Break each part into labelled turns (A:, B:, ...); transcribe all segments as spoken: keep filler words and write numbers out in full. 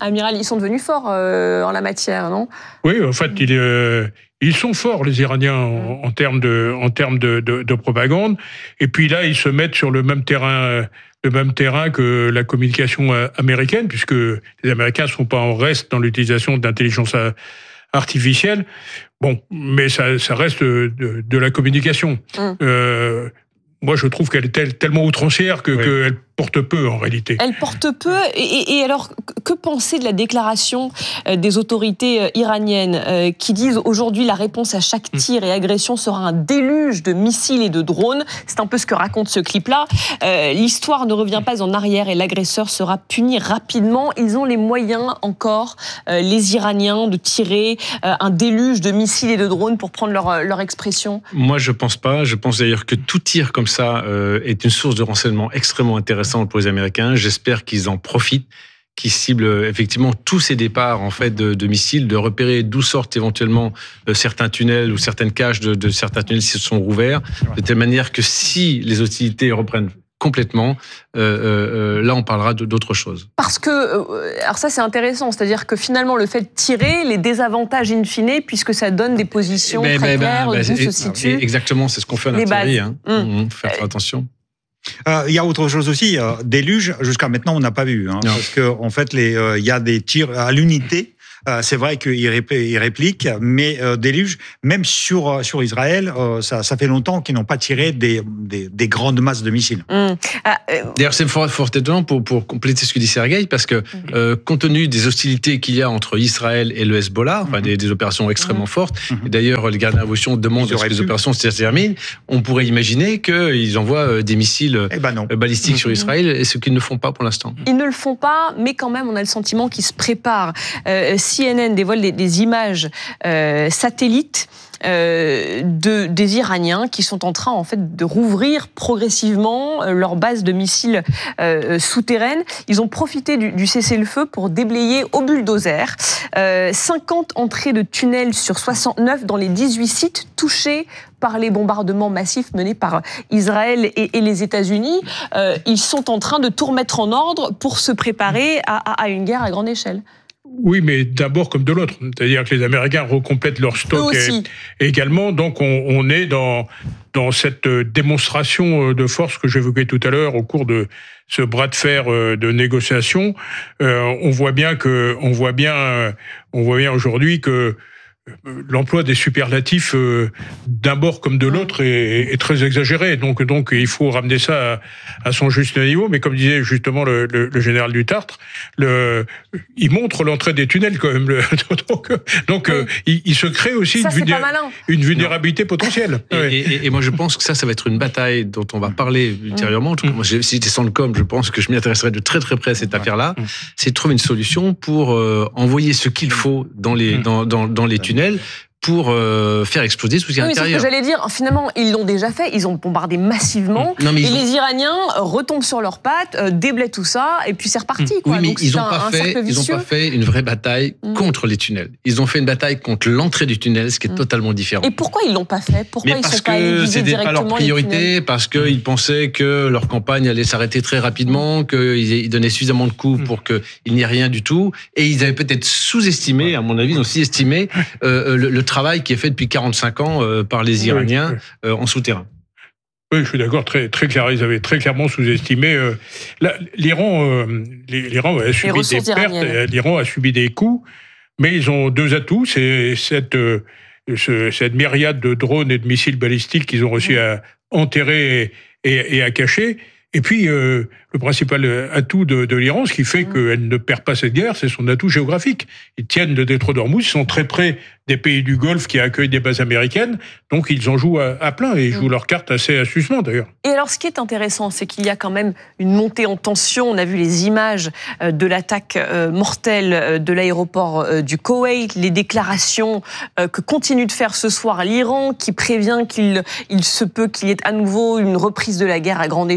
A: Amiral, ils sont devenus forts euh, en la matière, non?
B: Oui, en fait, il, euh, ils sont forts, les Iraniens, en, en termes, de, en termes de, de, de propagande. Et puis là, ils se mettent sur le même terrain, le même terrain que la communication américaine, puisque les Américains ne sont pas en reste dans l'utilisation d'intelligence artificielle. Bon, mais ça, ça reste de, de, de la communication. Mmh. Euh, moi, je trouve qu'elle est tel, tellement outrancière que, oui. qu'elle porte peu, en réalité.
A: Elle porte peu. Et, et alors, que penser de la déclaration des autorités iraniennes euh, qui disent aujourd'hui la réponse à chaque tir et agression sera un déluge de missiles et de drones? C'est un peu ce que raconte ce clip-là. Euh, l'histoire ne revient pas en arrière et l'agresseur sera puni rapidement. Ils ont les moyens encore, euh, les Iraniens, de tirer euh, un déluge de missiles et de drones, pour prendre leur, leur expression?
C: Moi, je pense pas. Je pense d'ailleurs que tout tir comme ça euh, est une source de renseignement extrêmement intéressante pour les Américains. J'espère qu'ils en profitent, qu'ils ciblent effectivement tous ces départs en fait de, de missiles, de repérer d'où sortent éventuellement euh, certains tunnels ou certaines caches de, de certains tunnels qui se sont rouverts, de telle manière que si les hostilités reprennent complètement, euh, euh, là on parlera d'autre chose.
A: Parce que, euh, alors ça c'est intéressant, c'est-à-dire que finalement le fait de tirer les désavantages in fine, puisque ça donne des positions ben, très ben, claires, ben, où se situe.
C: Exactement, c'est ce qu'on fait en artillerie, hein. Mmh. Mmh, faire euh, attention.
D: Il euh, y a autre chose aussi, euh, déluge, jusqu'à maintenant on n'a pas vu, hein, parce que en fait il euh, y a des tirs à l'unité. Euh, c'est vrai qu'il répl- réplique, mais euh, déluge, même sur sur Israël, euh, ça, ça fait longtemps qu'ils n'ont pas tiré des, des, des grandes masses de missiles. Mmh.
C: Ah, euh... D'ailleurs, c'est fort, fort étonnant pour, pour compléter ce que dit Sergueï, parce que mmh. euh, compte tenu des hostilités qu'il y a entre Israël et le Hezbollah, enfin, mmh. des, des opérations extrêmement mmh. fortes, mmh. et d'ailleurs les gardes d'intervention demandent que les opérations se terminent, on pourrait imaginer qu'ils envoient des missiles eh ben balistiques mmh. sur Israël, et ce qu'ils ne font pas pour l'instant.
A: Ils ne le font pas, mais quand même on a le sentiment qu'ils se préparent. Euh, C N N dévoile des, des images euh, satellites euh, de, des Iraniens qui sont en train en fait de rouvrir progressivement euh, leur base de missiles euh, souterraines. Ils ont profité du, du cessez-le-feu pour déblayer au bulldozer euh, cinquante entrées de tunnels sur soixante-neuf dans les dix-huit sites touchés par les bombardements massifs menés par Israël et, et les États-Unis. Euh, ils sont en train de tout remettre en ordre pour se préparer à, à, à une guerre à grande échelle.
B: Oui, mais d'abord comme de l'autre. C'est-à-dire que les Américains recomplètent leur stock et, également. Donc on, on est dans, dans cette démonstration de force que j'évoquais tout à l'heure au cours de ce bras de fer de négociation. Euh, on voit bien que, on voit bien, on voit bien aujourd'hui que l'emploi des superlatifs euh, d'un bord comme de l'autre est, est très exagéré. Donc, donc il faut ramener ça à, à son juste niveau. Mais comme disait justement le, le, le général Dutartre, le, il montre l'entrée des tunnels quand même. Le, donc, donc oui. euh, il, il se crée aussi ça, une, vulné- une vulnérabilité non. potentielle.
C: Et, ouais. et, et moi je pense que ça, ça va être une bataille dont on va parler ultérieurement. En tout cas, moi, si j'étais sans le com, je pense que je m'y intéresserais de très très près à cette ouais. affaire-là. Mmh. C'est de trouver une solution pour euh, envoyer ce qu'il faut dans les, mmh. dans, dans, dans les tunnels pour euh, faire exploser tout ce qui est à l'intérieur.
A: Oui, c'est ce que j'allais dire. Finalement, ils l'ont déjà fait. Ils ont bombardé massivement. Non, et ont... les Iraniens retombent sur leurs pattes, euh, déblaient tout ça, et puis c'est reparti. Quoi.
C: Oui, mais
A: Donc,
C: ils n'ont pas, pas fait une vraie bataille mmh. contre les tunnels. Ils ont fait une bataille contre l'entrée du tunnel, ce qui est mmh. totalement différent.
A: Et pourquoi ils ne l'ont pas fait? Pourquoi
C: mais
A: ils
C: sont
A: pas allés viser
C: directement
A: directement
C: pas leur priorité, parce qu'ils mmh. pensaient que leur campagne allait s'arrêter très rapidement, mmh. qu'ils donnaient suffisamment de coups mmh. pour qu'il n'y ait rien du tout, et ils avaient peut-être sous-estimé, ouais. à mon avis, ils ont aussi estimé euh, le, le travail qui est fait depuis quarante-cinq ans euh, par les Iraniens oui, oui. Euh, en souterrain.
B: Oui, je suis d'accord, très, très clair. Ils avaient très clairement sous-estimé. Euh, la, L'Iran, euh, l'Iran a subi des pertes, l'Iran a subi des coups, mais ils ont deux atouts. C'est cette, euh, ce, cette myriade de drones et de missiles balistiques qu'ils ont réussi à enterrer et, et, et à cacher. Et puis, euh, le principal atout de, de l'Iran, ce qui fait mmh. qu'elle ne perd pas cette guerre, c'est son atout géographique. Ils tiennent le détroit d'Ormuz, ils sont très près des pays du Golfe qui accueillent des bases américaines, donc ils en jouent à, à plein, et ils mmh. jouent leur carte assez astucement d'ailleurs.
A: Et alors, ce qui est intéressant, c'est qu'il y a quand même une montée en tension. On a vu les images de l'attaque mortelle de l'aéroport du Koweït, les déclarations que continue de faire ce soir l'Iran, qui prévient qu'il il se peut qu'il y ait à nouveau une reprise de la guerre à grande échelle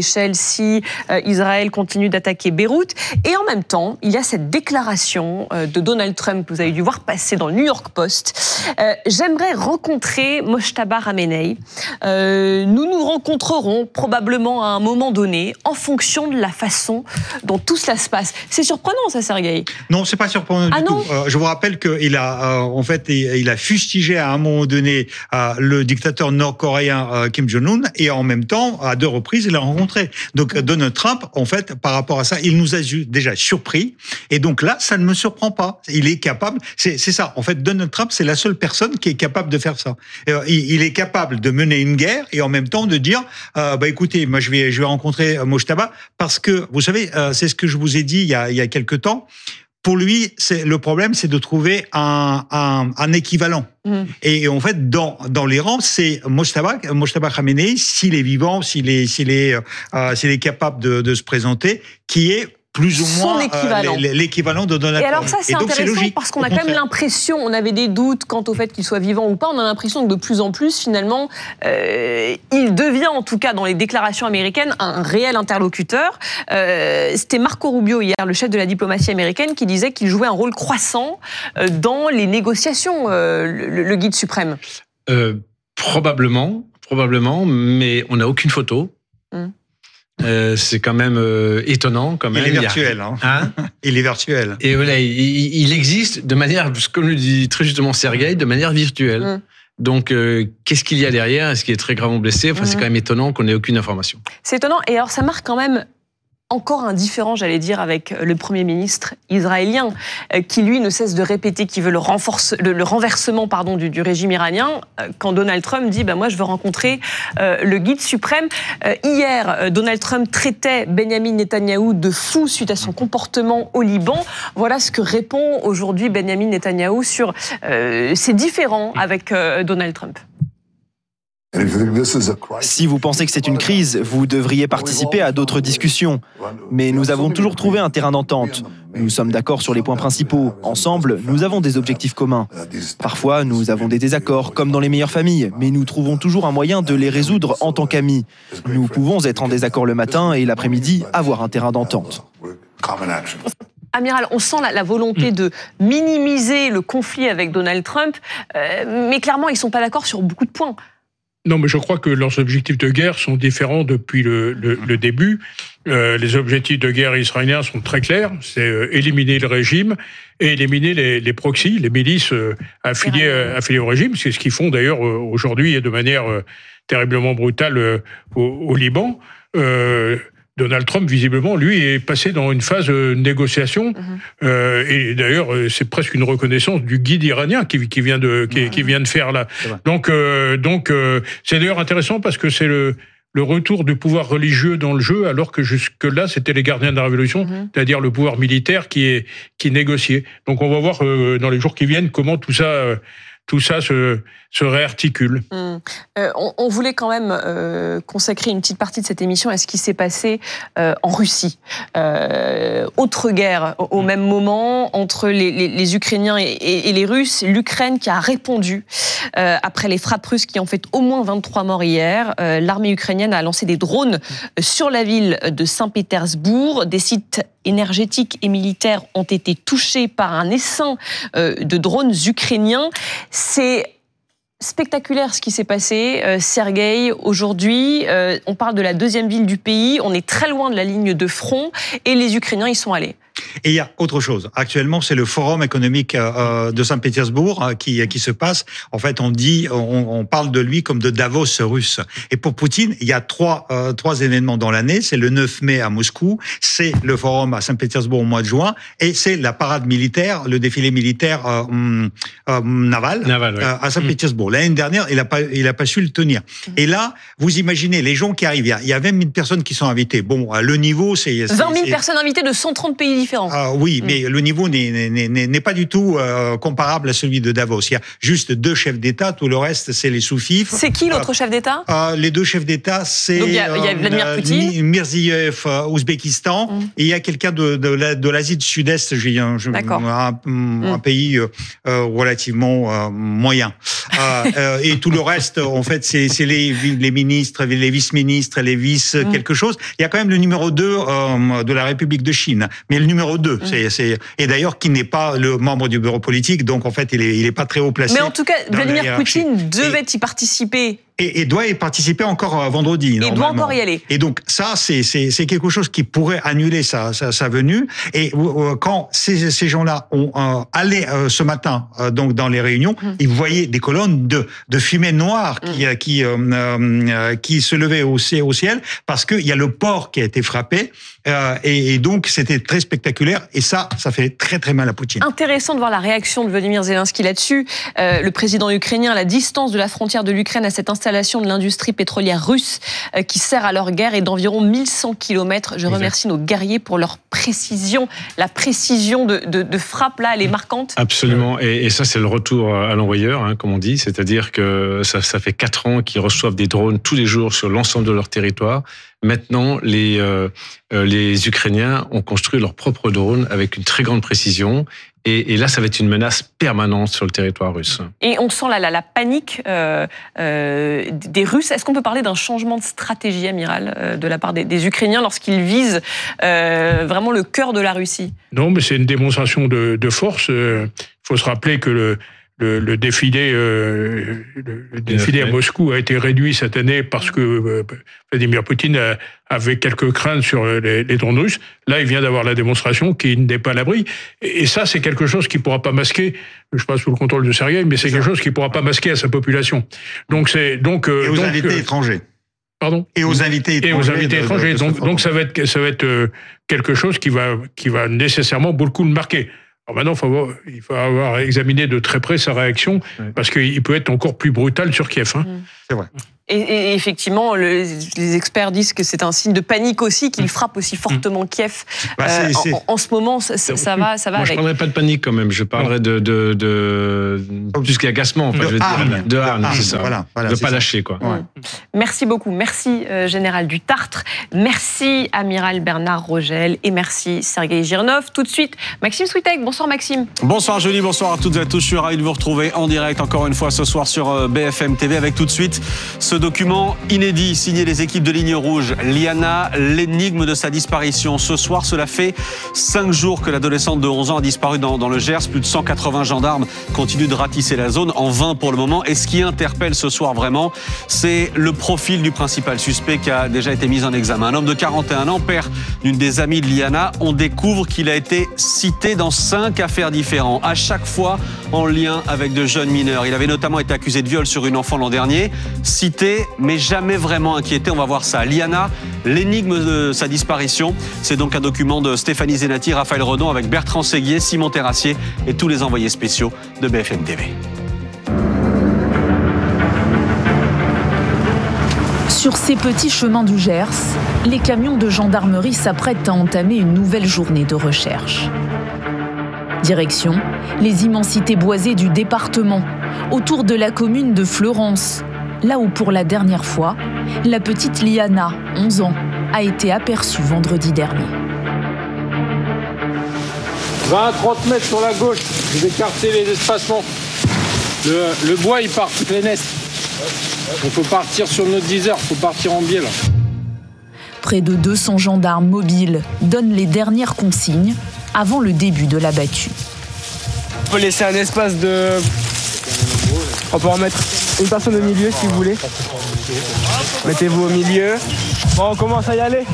A: si euh, Israël continue d'attaquer Beyrouth. Et en même temps, il y a cette déclaration euh, de Donald Trump que vous avez dû voir passer dans le New York Post. Euh, j'aimerais rencontrer Mojtaba Khamenei. Euh, nous nous rencontrerons probablement à un moment donné en fonction de la façon dont tout cela se passe. C'est surprenant ça, Sergueï?
D: Non, c'est pas surprenant
A: ah
D: du
A: non
D: tout. Euh, je vous rappelle qu'il a, euh, en fait, il a fustigé à un moment donné euh, le dictateur nord-coréen euh, Kim Jong-un et en même temps, à deux reprises, il l'a rencontré. Donc Donald Trump, en fait, par rapport à ça, il nous a déjà surpris. Et donc là, ça ne me surprend pas. Il est capable. C'est, c'est ça. En fait, Donald Trump, c'est la seule personne qui est capable de faire ça. Euh, il, il est capable de mener une guerre et en même temps de dire, euh, bah écoutez, moi je vais, je vais rencontrer Mojtaba parce que vous savez, euh, c'est ce que je vous ai dit il y a, il y a quelque temps. Pour lui, c'est, le problème, c'est de trouver un, un, un équivalent. Mmh. Et en fait, dans, dans les rangs, c'est Mojtaba, Mojtaba Khamenei, s'il est vivant, s'il est, s'il est, euh, s'il est capable de, de se présenter, qui est plus ou moins
A: équivalent.
D: Euh, l'équivalent de Donald Trump.
A: Et alors ça, c'est
D: donc,
A: intéressant
D: c'est logique,
A: parce qu'on a quand même l'impression, on avait des doutes quant au fait qu'il soit vivant ou pas, on a l'impression que de plus en plus, finalement, euh, il devient, en tout cas dans les déclarations américaines, un réel interlocuteur. Euh, c'était Marco Rubio hier, le chef de la diplomatie américaine, qui disait qu'il jouait un rôle croissant dans les négociations, euh, le, le guide suprême.
C: Euh, probablement, probablement, mais on n'a aucune photo. Hum. Euh, c'est quand même euh, étonnant. Quand même.
D: Il est virtuel.
C: Il,
D: hein. Hein il est virtuel.
C: Et voilà, il, il existe de manière, comme le dit très justement Sergueï, de manière virtuelle. Mmh. Donc, euh, qu'est-ce qu'il y a derrière? Est-ce qu'il est très gravement blessé? Enfin, mmh. c'est quand même étonnant qu'on n'ait aucune information.
A: C'est étonnant. Et alors, ça marque quand même encore un différent, j'allais dire, avec le Premier ministre israélien, qui lui ne cesse de répéter qu'il veut le, renforce, le, le renversement pardon, du, du régime iranien, quand Donald Trump dit bah, « moi je veux rencontrer euh, le guide suprême euh, ». Hier, Donald Trump traitait Benyamin Netanyahou de fou suite à son comportement au Liban. Voilà ce que répond aujourd'hui Benyamin Netanyahou sur euh, ses différends avec euh, Donald Trump.
E: Si vous pensez que c'est une crise, vous devriez participer à d'autres discussions. Mais nous avons toujours trouvé un terrain d'entente. Nous sommes d'accord sur les points principaux. Ensemble, nous avons des objectifs communs. Parfois, nous avons des désaccords, comme dans les meilleures familles, mais nous trouvons toujours un moyen de les résoudre en tant qu'amis. Nous pouvons être en désaccord le matin et l'après-midi, avoir un terrain d'entente.
A: Amiral, on sent la, la volonté de minimiser le conflit avec Donald Trump, euh, mais clairement, ils ne sont pas d'accord sur beaucoup de points.
B: Non, mais je crois que leurs objectifs de guerre sont différents depuis le, le, le début. Euh, les objectifs de guerre israéliens sont très clairs. C'est euh, éliminer le régime et éliminer les, les proxys, les milices euh, affiliées, euh, affiliées au régime. C'est ce qu'ils font d'ailleurs euh, aujourd'hui et de manière euh, terriblement brutale euh, au, au Liban. Euh, Donald Trump, visiblement, lui, est passé dans une phase de négociation. Mmh. Euh, et d'ailleurs, c'est presque une reconnaissance du guide iranien qui, qui, vient, de, qui, mmh. qui vient de faire là. Donc, euh, donc euh, c'est d'ailleurs intéressant parce que c'est le, le retour du pouvoir religieux dans le jeu, alors que jusque-là, c'était les gardiens de la Révolution, mmh. c'est-à-dire le pouvoir militaire qui, est, qui négociait. Donc, on va voir euh, dans les jours qui viennent comment tout ça... Euh, tout ça se, se réarticule.
A: Mmh. Euh, on, on voulait quand même euh, consacrer une petite partie de cette émission à ce qui s'est passé euh, en Russie. Euh, autre guerre au, au même moment entre les, les, les Ukrainiens et, et, et les Russes. L'Ukraine qui a répondu euh, après les frappes russes qui ont fait au moins vingt-trois morts hier. Euh, l'armée ukrainienne a lancé des drones sur la ville de Saint-Pétersbourg. Des sites énergétiques et militaires ont été touchés par un essaim euh, de drones ukrainiens. C'est spectaculaire ce qui s'est passé. Euh, Sergueï, aujourd'hui, euh, on parle de la deuxième ville du pays, on est très loin de la ligne de front et les Ukrainiens y sont allés.
D: Et il y a autre chose. Actuellement, c'est le forum économique euh, de Saint-Pétersbourg euh, qui, qui se passe. En fait, on dit, on, on parle de lui comme de Davos russe. Et pour Poutine, il y a trois, euh, trois événements dans l'année. C'est le neuf mai à Moscou, c'est le forum à Saint-Pétersbourg au mois de juin, et c'est la parade militaire, le défilé militaire euh, euh, naval, naval ouais. euh, à Saint-Pétersbourg. L'année dernière, il a pas, il a pas su le tenir. Et là, vous imaginez les gens qui arrivent. Il y a, il y a vingt mille personnes qui sont invitées. Bon, le niveau, c'est...
A: vingt mille personnes invitées de cent trente pays différents. différent.
D: Euh, oui, mmh. mais le niveau n'est, n'est, n'est pas du tout euh, comparable à celui de Davos. Il y a juste deux chefs d'État, tout le reste, c'est les sous-fifres.
A: C'est qui l'autre
D: euh,
A: chef d'État
D: euh, Les deux chefs d'État, c'est
A: Donc, il y a, il y a Vladimir Poutine,
D: euh, Mirziyoyev, euh, Ouzbékistan, mmh. et il y a quelqu'un de, de, la, de l'Asie du Sud-Est, j'ai un, un, un, mmh. un pays euh, relativement euh, moyen. euh, euh, et tout le reste, en fait, c'est, c'est les, les ministres, les vice-ministres, les vice mmh. quelque chose. Il y a quand même le numéro deux euh, de la République de Chine, mais le numéro deux, mmh. c'est, c'est et d'ailleurs qui n'est pas le membre du bureau politique, donc en fait, il est, il est pas très haut placé.
A: Mais en tout cas, Vladimir Poutine devait et, y participer.
D: Et, et doit y participer encore vendredi.
A: Il doit encore y aller.
D: Et donc ça, c'est, c'est, c'est quelque chose qui pourrait annuler sa, sa, sa venue. Et euh, quand ces, ces gens-là ont euh, allé euh, ce matin euh, donc dans les réunions, mmh. ils voyaient des colonnes de, de fumée noire qui, mmh. qui, euh, euh, qui se levaient au, au ciel parce qu'il y a le port qui a été frappé. Euh, et, et donc c'était très spectaculaire. Et ça, ça fait très très mal à Poutine.
A: Intéressant de voir la réaction de Volodymyr Zelensky là-dessus. Euh, le président ukrainien, à la distance de la frontière de l'Ukraine, à cette installation de l'industrie pétrolière russe euh, qui sert à leur guerre est d'environ mille cent kilomètres. Je remercie nos guerriers pour leur précision. La précision de, de, de frappe, là, elle est marquante.
C: Absolument. Et, et ça, c'est le retour à l'envoyeur, hein, comme on dit. C'est-à-dire que ça, ça fait quatre ans qu'ils reçoivent des drones tous les jours sur l'ensemble de leur territoire. Maintenant, les, euh, les Ukrainiens ont construit leurs propres drones avec une très grande précision. Et, et là, ça va être une menace permanente sur le territoire russe.
A: Et on sent la, la, la panique euh, euh, des Russes. Est-ce qu'on peut parler d'un changement de stratégie, amiral, euh, de la part des, des Ukrainiens lorsqu'ils visent euh, vraiment le cœur de la Russie ?
B: Non, mais c'est une démonstration de, de force. Il euh, faut se rappeler que le... Le, le défilé, euh, le défilé à Moscou a été réduit cette année parce que euh, Vladimir Poutine a, avait quelques craintes sur les, les drones russes. Là, il vient d'avoir la démonstration qu'il n'est pas à l'abri. Et, et ça, c'est quelque chose qui ne pourra pas masquer, je passe sous le contrôle de Sergueï, mais c'est, c'est quelque chose qui ne pourra pas masquer à sa population. Donc, c'est donc
D: et aux
B: donc,
D: invités
B: euh,
D: étrangers.
B: Pardon.
D: Et aux invités étrangers.
B: Et aux invités étrangers.
D: De, de, de
B: donc, donc, ça va être ça va être euh, quelque chose qui va qui va nécessairement beaucoup le marquer. Alors maintenant, il faut, avoir, il faut avoir examiné de très près sa réaction, ouais. parce qu'il peut être encore plus brutal sur Kiev. Hein.
D: Mmh. C'est vrai.
A: Et, et effectivement, le, les experts disent que c'est un signe de panique aussi, qu'il frappe aussi fortement Kiev.
D: Bah, c'est,
A: euh,
D: c'est...
A: En, en ce moment, ça, ça va, ça va.
C: Moi,
A: avec.
C: je ne parlerai pas de panique quand même. Je parlerai de, de, de plus qu'agacement. Enfin,
D: de
C: je veux
D: hargne.
C: dire, de hargne, c'est ça.
D: Voilà, voilà,
C: de
D: c'est
C: pas
D: ça.
C: lâcher, quoi.
A: Ouais. Merci beaucoup. Merci, euh, Général du Tartre. Merci, Amiral Bernard Rogel. Et merci, Sergueï Girnov. Tout de suite, Maxime Switek. Bonsoir, Maxime.
F: Bonsoir, Julie. Bonsoir à toutes et à tous. Je suis ravi de vous retrouver en direct encore une fois ce soir sur B F M T V avec tout de suite ce document inédit signé les équipes de Ligne Rouge. Liana, l'énigme de sa disparition. Ce soir, cela fait cinq jours que l'adolescente de onze ans a disparu dans, dans le Gers. Plus de cent quatre-vingts gendarmes continuent de ratisser la zone, en vain pour le moment. Et ce qui interpelle ce soir vraiment, c'est le profil du principal suspect qui a déjà été mis en examen. Un homme de quarante et un ans, père d'une des amies de Liana. On découvre qu'il a été cité dans cinq affaires différentes, à chaque fois en lien avec de jeunes mineurs. Il avait notamment été accusé de viol sur une enfant l'an dernier. Cité, mais jamais vraiment inquiété. On va voir ça. Liana, l'énigme de sa disparition. C'est donc un document de Stéphanie Zenati, Raphaël Redon avec Bertrand Séguier, Simon Terrassier et tous les envoyés spéciaux de B F M T V.
G: Sur ces petits chemins du Gers, les camions de gendarmerie s'apprêtent à entamer une nouvelle journée de recherche. Direction, les immensités boisées du département, autour de la commune de Fleurance, là où pour la dernière fois, la petite Liana, onze ans, a été aperçue vendredi dernier.
H: vingt à trente mètres sur la gauche, vous écartez les espacements. Le, le bois, il part plein est. Il faut partir sur notre dix heures, il faut partir en biais là.
G: Près de deux cents gendarmes mobiles donnent les dernières consignes avant le début de la battue.
I: On peut laisser un espace de... On peut en mettre une personne au milieu si vous voulez. Mettez-vous au milieu. Bon, on commence à y aller.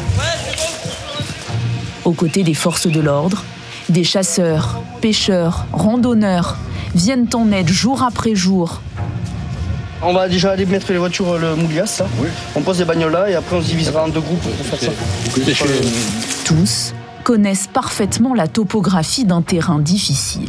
G: Aux côtés des forces de l'ordre, des chasseurs, pêcheurs, randonneurs viennent en aide jour après jour.
I: On va déjà aller mettre les voitures, le moulias, là. Oui. On pose les bagnoles là et après on se divisera en deux groupes pour faire ça.
G: Tous connaissent parfaitement la topographie d'un terrain difficile.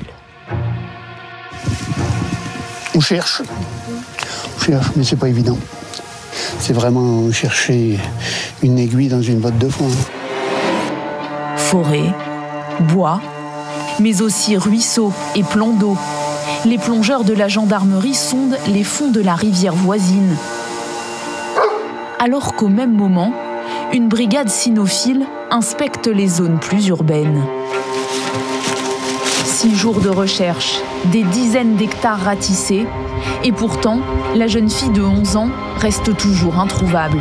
J: On cherche. On cherche, mais c'est pas évident. C'est vraiment chercher une aiguille dans une botte de foin.
G: Forêt, bois, mais aussi ruisseaux et plans d'eau. Les plongeurs de la gendarmerie sondent les fonds de la rivière voisine. Alors qu'au même moment, une brigade cynophile inspecte les zones plus urbaines. Six jours de recherche, des dizaines d'hectares ratissés, et pourtant, la jeune fille de onze ans reste toujours introuvable.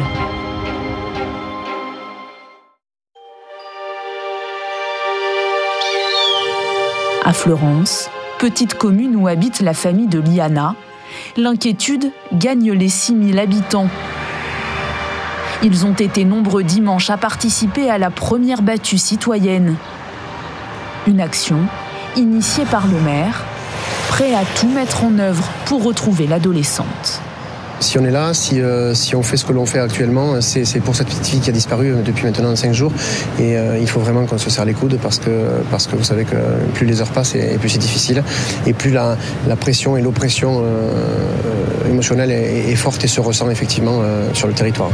G: À Fleurance, petite commune où habite la famille de Liana, l'inquiétude gagne les six mille habitants. Ils ont été nombreux dimanche à participer à la première battue citoyenne. Une action initiée par le maire, prêt à tout mettre en œuvre pour retrouver l'adolescente.
K: Si on est là, si, euh, si on fait ce que l'on fait actuellement, c'est, c'est pour cette petite fille qui a disparu depuis maintenant cinq jours. Et euh, il faut vraiment qu'on se serre les coudes parce que, parce que vous savez que plus les heures passent et plus c'est difficile. Et plus la, la pression et l'oppression euh, émotionnelle est, est forte et se ressent effectivement euh, sur le territoire.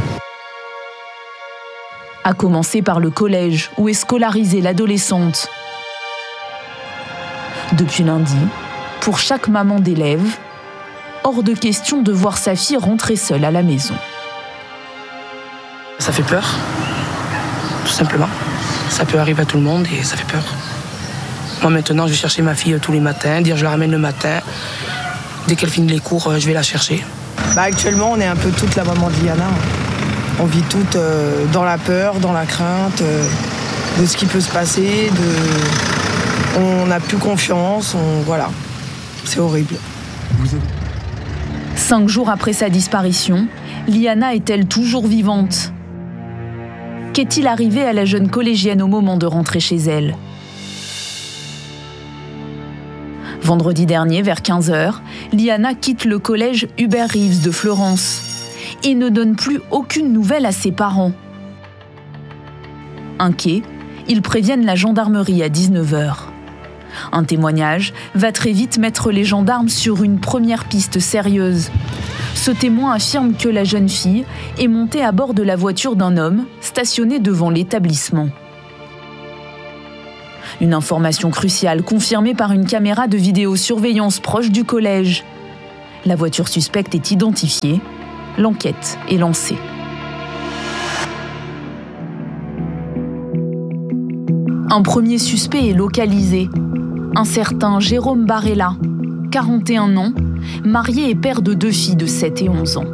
G: À commencer par le collège où est scolarisée l'adolescente. Depuis lundi, pour chaque maman d'élève, hors de question de voir sa fille rentrer seule à la maison.
L: Ça fait peur, tout simplement. Ça peut arriver à tout le monde et ça fait peur. Moi maintenant, je vais chercher ma fille tous les matins, dire je la ramène le matin. Dès qu'elle finit les cours, je vais la chercher.
M: Bah actuellement, on est un peu toute la maman de Liana. On vit toutes euh, dans la peur, dans la crainte euh, de ce qui peut se passer. De... On n'a plus confiance, on... voilà. C'est horrible.
G: Cinq jours après sa disparition, Liana est-elle toujours vivante ? Qu'est-il arrivé à la jeune collégienne au moment de rentrer chez elle ? Vendredi dernier, vers quinze heures, Liana quitte le collège Hubert Reeves de Fleurance et ne donne plus aucune nouvelle à ses parents. Inquiets, ils préviennent la gendarmerie à dix-neuf heures. Un témoignage va très vite mettre les gendarmes sur une première piste sérieuse. Ce témoin affirme que la jeune fille est montée à bord de la voiture d'un homme stationné devant l'établissement. Une information cruciale confirmée par une caméra de vidéosurveillance proche du collège. La voiture suspecte est identifiée. L'enquête est lancée. Un premier suspect est localisé. Un certain Jérôme Barella, quarante et un ans, marié et père de deux filles de sept et onze ans.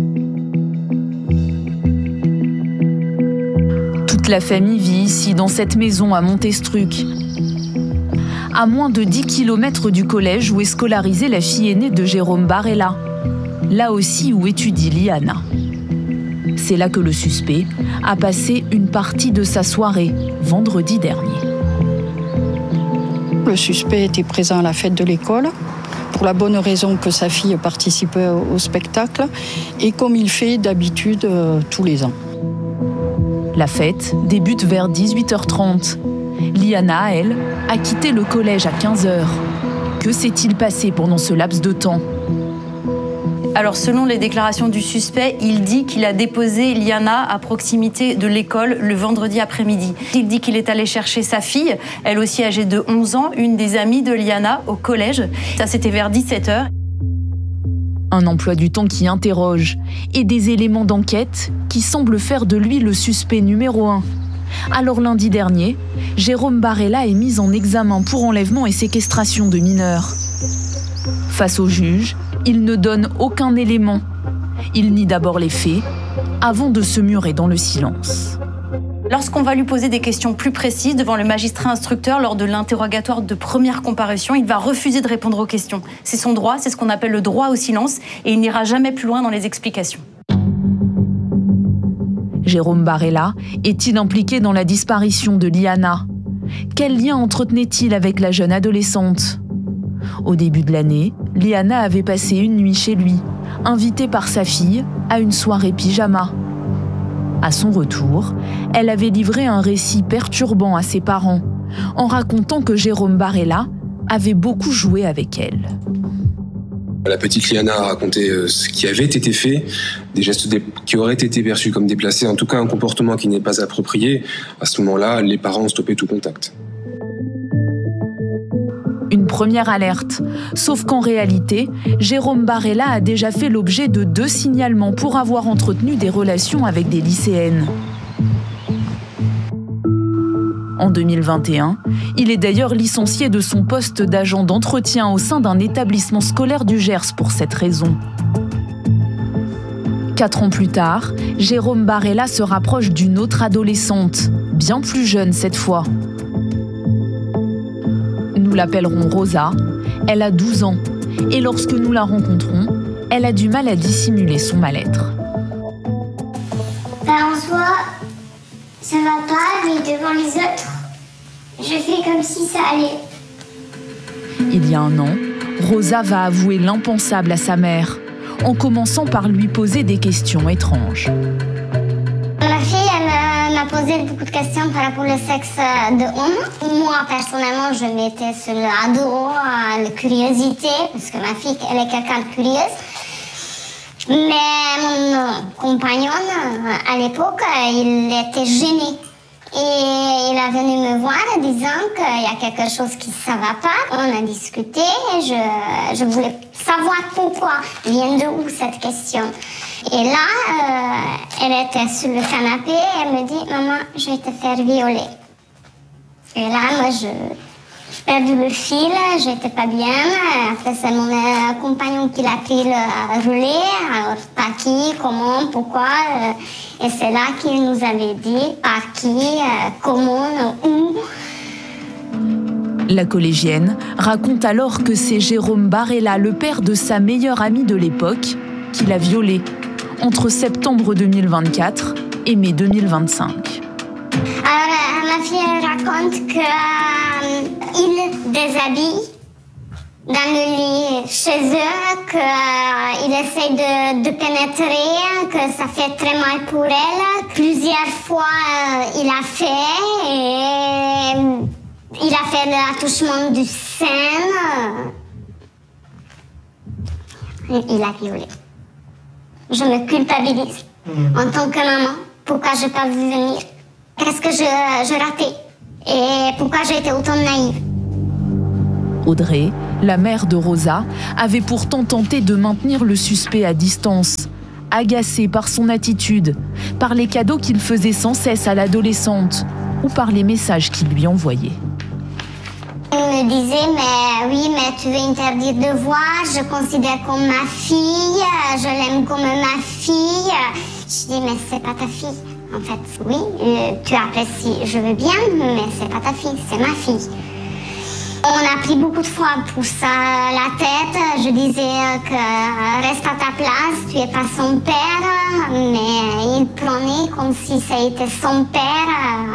G: Toute la famille vit ici, dans cette maison à Montestruc. À moins de dix kilomètres du collège où est scolarisée la fille aînée de Jérôme Barella, là aussi où étudie Liana. C'est là que le suspect a passé une partie de sa soirée, vendredi dernier.
N: Le suspect était présent à la fête de l'école, pour la bonne raison que sa fille participait au spectacle, et comme il fait d'habitude euh, tous les ans.
G: La fête débute vers dix-huit heures trente. Liana, elle, a quitté le collège à quinze heures. Que s'est-il passé pendant ce laps de temps ?
O: Alors, selon les déclarations du suspect, il dit qu'il a déposé Liana à proximité de l'école le vendredi après-midi. Il dit qu'il est allé chercher sa fille, elle aussi âgée de onze ans, une des amies de Liana, au collège. Ça, c'était vers dix-sept heures.
G: Un emploi du temps qui interroge et des éléments d'enquête qui semblent faire de lui le suspect numéro un. Alors lundi dernier, Jérôme Barella est mis en examen pour enlèvement et séquestration de mineurs. Face au juge, il ne donne aucun élément. Il nie d'abord les faits, avant de se murer dans le silence.
O: Lorsqu'on va lui poser des questions plus précises devant le magistrat instructeur lors de l'interrogatoire de première comparution, il va refuser de répondre aux questions. C'est son droit, c'est ce qu'on appelle le droit au silence, et il n'ira jamais plus loin dans les explications.
G: Jérôme Barella est-il impliqué dans la disparition de Liana ? Quel lien entretenait-il avec la jeune adolescente ? Au début de l'année, Liana avait passé une nuit chez lui, invitée par sa fille à une soirée pyjama. À son retour, elle avait livré un récit perturbant à ses parents, en racontant que Jérôme Barella avait beaucoup joué avec elle.
P: La petite Liana a raconté ce qui avait été fait, des gestes qui auraient été perçus comme déplacés, en tout cas un comportement qui n'est pas approprié. À ce moment-là, les parents ont stoppé tout contact.
G: première alerte. Sauf qu'en réalité, Jérôme Barella a déjà fait l'objet de deux signalements pour avoir entretenu des relations avec des lycéennes. En deux mille vingt et un, il est d'ailleurs licencié de son poste d'agent d'entretien au sein d'un établissement scolaire du Gers pour cette raison. Quatre ans plus tard, Jérôme Barella se rapproche d'une autre adolescente, bien plus jeune cette fois. Nous l'appellerons Rosa, elle a douze ans, et lorsque nous la rencontrons, elle a du mal à dissimuler son mal-être.
Q: Ben, en soi, ça va pas, mais devant les autres, je fais comme si ça allait.
G: Il y a un an, Rosa va avouer l'impensable à sa mère, en commençant par lui poser des questions étranges.
Q: Ma fille, elle m'a posé beaucoup de questions par rapport au sexe de homme. Moi, personnellement, je mettais sur le ado, la curiosité, parce que ma fille, elle est quelqu'un de curieuse. Mais mon compagnon, à l'époque, il était gêné. Et il est venu me voir en disant qu'il y a quelque chose qui ne va pas. On a discuté et je, je voulais savoir pourquoi vient de où cette question. Et là, euh, elle était sur le canapé et elle me dit « Maman, je vais te faire violer ». Et là, moi, je... J'ai perdu le fil, j'étais pas bien. Après, c'est mon euh, compagnon qui l'a pris le relais. Alors, par qui, comment, pourquoi. Euh, et c'est là qu'il nous avait dit par qui, euh, comment, où.
G: La collégienne raconte alors que c'est Jérôme Barella, le père de sa meilleure amie de l'époque, qui l'a violée entre septembre deux mille vingt-quatre et mai deux mille vingt-cinq.
Q: Alors, ma fille elle raconte que euh, il déshabille dans le lit chez eux, qu'il euh, essaie de, de pénétrer, que ça fait très mal pour elle. Plusieurs fois, euh, il a fait et euh, il a fait l'attouchement du sein. Il a violé. Je me culpabilise en tant que maman. Pourquoi je n'ai pas vu venir? Qu'est-ce que je, je ratais? Et pourquoi j'ai été autant naïve?
G: Audrey, la mère de Rosa, avait pourtant tenté de maintenir le suspect à distance, agacée par son attitude, par les cadeaux qu'il faisait sans cesse à l'adolescente ou par les messages qu'il lui envoyait.
Q: Il me disait, mais oui, mais tu veux interdire de voir, je considère comme ma fille, je l'aime comme ma fille. Je dis, mais c'est pas ta fille. En fait, oui, tu apprécies, je veux bien, mais c'est pas ta fille, c'est ma fille. On a pris beaucoup de fois pour ça la tête. Je disais que reste à ta place, tu es pas son père, mais il prenait comme si ça était son père.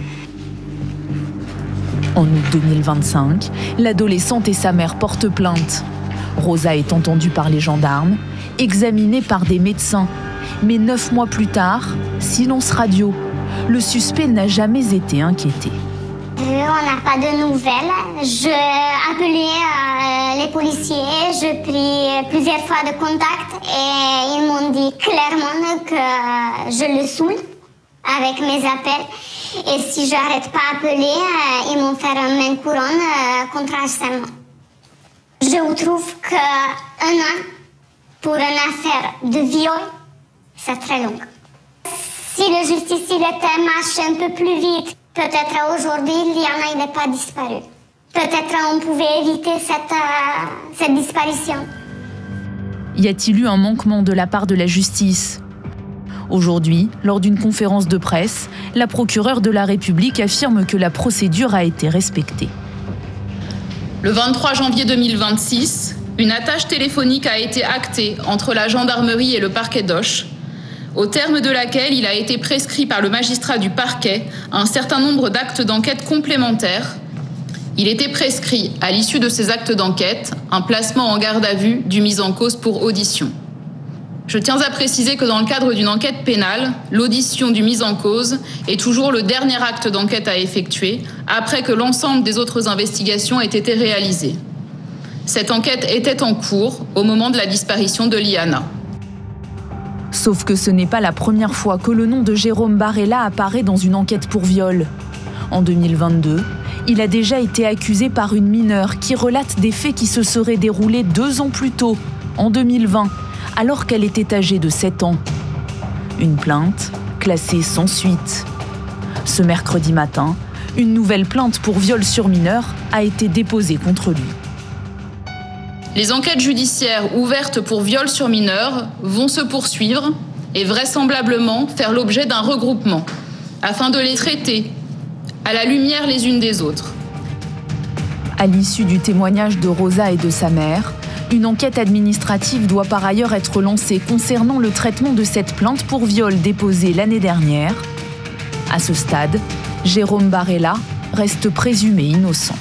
G: En août deux mille vingt-cinq, l'adolescente et sa mère portent plainte. Rosa est entendue par les gendarmes, examinée par des médecins. Mais neuf mois plus tard, silence radio. Le suspect n'a jamais été inquiété.
Q: On n'a pas de nouvelles. Je appelais euh, les policiers, je pris plusieurs fois de contact et ils m'ont dit clairement que je le saoule avec mes appels. Et si j'arrête pas d'appeler, euh, ils m'ont fait un main couronne euh, contre harcèlement. Je trouve qu'un an pour une affaire de viol, c'est très long. Si la justice il était marché un peu plus vite, peut-être aujourd'hui, Liana n'est pas disparue. Peut-être on pouvait éviter cette, euh, cette disparition.
G: Y a-t-il eu un manquement de la part de la justice ? Aujourd'hui, lors d'une conférence de presse, la procureure de la République affirme que la procédure a été respectée.
R: Le vingt-trois janvier deux mille vingt-six, une attache téléphonique a été actée entre la gendarmerie et le parquet d'Auch, au terme de laquelle il a été prescrit par le magistrat du parquet un certain nombre d'actes d'enquête complémentaires. Il était prescrit, à l'issue de ces actes d'enquête, un placement en garde à vue du mis en cause pour audition. Je tiens à préciser que dans le cadre d'une enquête pénale, l'audition du mis en cause est toujours le dernier acte d'enquête à effectuer, après que l'ensemble des autres investigations aient été réalisées. Cette enquête était en cours au moment de la disparition de Liana.
G: Sauf que ce n'est pas la première fois que le nom de Jérôme Barella apparaît dans une enquête pour viol. En deux mille vingt-deux, Il a déjà été accusé par une mineure qui relate des faits qui se seraient déroulés deux ans plus tôt, en deux mille vingt, alors qu'elle était âgée de sept ans. Une plainte classée sans suite. Ce mercredi matin, une nouvelle plainte pour viol sur mineur a été déposée contre lui.
R: Les enquêtes judiciaires ouvertes pour viol sur mineur vont se poursuivre et vraisemblablement faire l'objet d'un regroupement afin de les traiter à la lumière les unes des autres.
G: À l'issue du témoignage de Rosa et de sa mère, une enquête administrative doit par ailleurs être lancée concernant le traitement de cette plainte pour viol déposée l'année dernière. À ce stade, Jérôme Barella reste présumé innocent.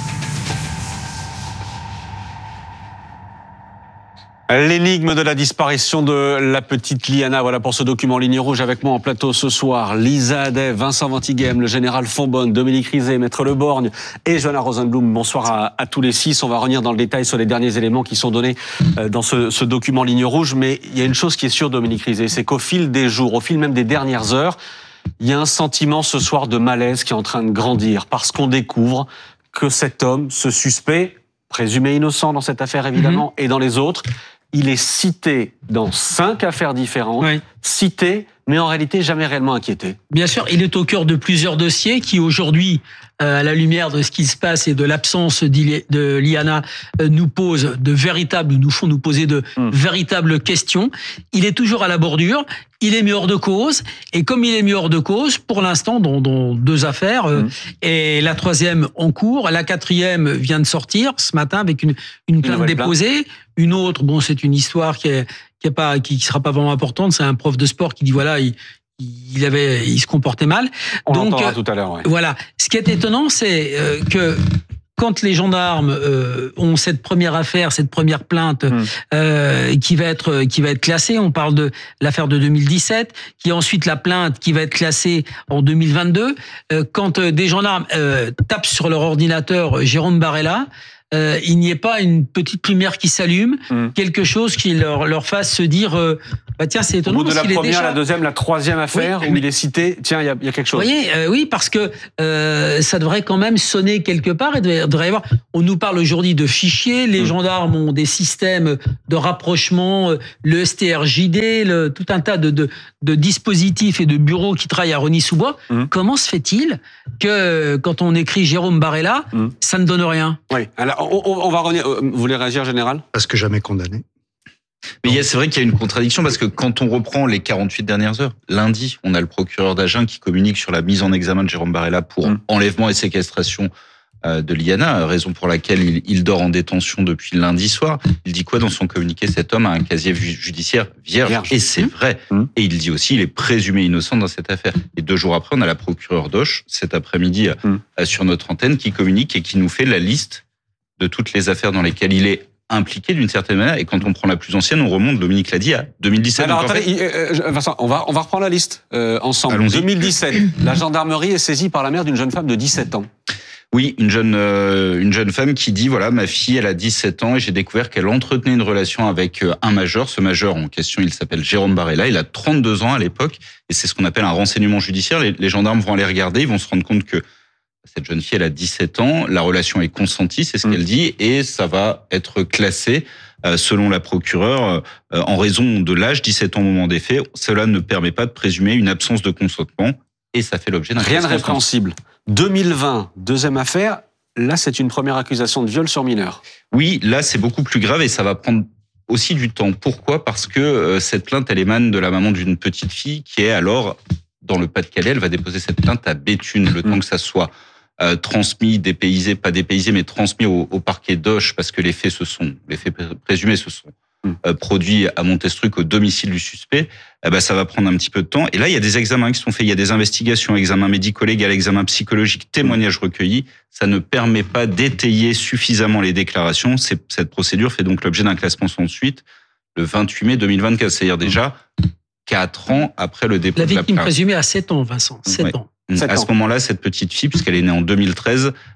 F: L'énigme de la disparition de la petite Liana. Voilà pour ce document Ligne Rouge. Avec moi en plateau ce soir, Lisa Adet, Vincent Ventighem, le général Fonbonne, Dominique Rizet, Maître Le Borgne et Johanna Rosenblum. Bonsoir à, à tous les six. On va revenir dans le détail sur les derniers éléments qui sont donnés dans ce, ce document Ligne Rouge. Mais il y a une chose qui est sûre, Dominique Rizet, c'est qu'au fil des jours, au fil même des dernières heures, il y a un sentiment ce soir de malaise qui est en train de grandir parce qu'on découvre que cet homme, ce suspect, présumé innocent dans cette affaire évidemment, mmh. et dans les autres, il est cité dans cinq affaires différentes, oui. cité, mais en réalité jamais réellement inquiété.
S: Bien sûr, il est au cœur de plusieurs dossiers qui aujourd'hui, euh, à la lumière de ce qui se passe et de l'absence de Liana, euh, nous posent de véritables, nous font nous poser de hum. véritables questions. Il est toujours à la bordure, il est mis hors de cause, et comme il est mis hors de cause, pour l'instant, dans, dans deux affaires, euh, hum. et la troisième en cours, la quatrième vient de sortir ce matin avec une, une plainte une déposée. Plainte. Une autre, bon, c'est une histoire qui est, qui est pas, qui sera pas vraiment importante. C'est un prof de sport qui dit voilà, il, il avait, il se comportait mal.
F: On
S: Donc
F: l'entendra tout à l'heure. Ouais.
S: Voilà. Ce qui est étonnant, c'est euh, que quand les gendarmes euh, ont cette première affaire, cette première plainte mmh. euh, qui va être qui va être classée, on parle de l'affaire de deux mille dix-sept, qui est ensuite la plainte qui va être classée en deux mille vingt-deux. Euh, quand euh, des gendarmes euh, tapent sur leur ordinateur euh, Jérôme Barella. Euh, il n'y ait pas une petite lumière qui s'allume, mmh. quelque chose qui leur, leur fasse se dire euh, bah tiens, c'est étonnant.
F: Au bout de la première,
S: déjà...
F: la deuxième, la troisième affaire oui, où mais... il est cité, tiens, il y a, y a quelque chose.
S: Vous voyez, euh, oui, parce que euh, ça devrait quand même sonner quelque part. Il devrait y avoir. On nous parle aujourd'hui de fichiers. Les mmh. gendarmes ont des systèmes de rapprochement, le S T R J D, le, tout un tas de, de, de dispositifs et de bureaux qui travaillent à Rosny-sous-Bois. Mmh. Comment se fait-il que quand on écrit Jérôme Barella, mmh. ça ne donne rien?
F: Oui. Alors, On, on va revenir. Vous voulez réagir, général ?
D: Parce que jamais condamné.
T: Mais c'est vrai qu'il y a une contradiction parce que quand on reprend les quarante-huit dernières heures, lundi, on a le procureur d'Agen qui communique sur la mise en examen de Jérôme Barella pour mmh. enlèvement et séquestration de Liana, raison pour laquelle il, il dort en détention depuis lundi soir. Il dit quoi dans son communiqué ? Cet homme a un casier judiciaire vierge, vierge. Et c'est vrai. Mmh. Et il dit aussi il est présumé innocent dans cette affaire. Et deux jours après, on a la procureure d'Auch, cet après-midi, mmh. sur notre antenne, qui communique et qui nous fait la liste de toutes les affaires dans lesquelles il est impliqué d'une certaine manière. Et quand on prend la plus ancienne, on remonte, Dominique l'a dit, à deux mille dix-sept.
F: Alors, attendez, en fait... euh, Vincent, on va, on va reprendre la liste euh, ensemble. Allons-y. deux mille dix-sept, la gendarmerie est saisie par la mère d'une jeune femme de dix-sept ans.
T: Oui, une jeune, euh, une jeune femme qui dit, voilà, ma fille, elle a dix-sept ans et j'ai découvert qu'elle entretenait une relation avec un majeur. Ce majeur en question, il s'appelle Jérôme Barella. Il a trente-deux ans à l'époque et c'est ce qu'on appelle un renseignement judiciaire. Les, les gendarmes vont aller regarder, ils vont se rendre compte que cette jeune fille, elle a dix-sept ans, la relation est consentie, c'est ce mmh. qu'elle dit, et ça va être classé, euh, selon la procureure, euh, en raison de l'âge, dix-sept ans au moment des faits. Cela ne permet pas de présumer une absence de consentement, et ça fait l'objet d'un...
F: Rien de répréhensible. deux mille vingt, deuxième affaire, là c'est une première accusation de viol sur mineur.
T: Oui, là c'est beaucoup plus grave, et ça va prendre aussi du temps. Pourquoi ? Parce que euh, cette plainte, elle émane de la maman d'une petite fille, qui est alors, dans le Pas-de-Calais, elle va déposer cette plainte à Béthune, le mmh. temps que ça soit... Euh, transmis, dépaysé, pas dépaysé, mais transmis au, au parquet d'Auch parce que les faits se sont, les faits présumés se sont euh, produits à Montestruc au domicile du suspect. Eh ben, ça va prendre un petit peu de temps. Et là, il y a des examens qui sont faits, il y a des investigations, examens médico-légaux, examens psychologiques, témoignages recueillis. Ça ne permet pas d'étayer suffisamment les déclarations. C'est, cette procédure fait donc l'objet d'un classement sans suite le vingt-huit mai deux mille vingt-quatre, c'est-à-dire déjà quatre ans après le dépôt de la plainte.
S: La victime présumée a sept ans, Vincent, sept
T: ouais.
S: ans.
T: À ce moment-là, cette petite fille, puisqu'elle est née en deux mille treize,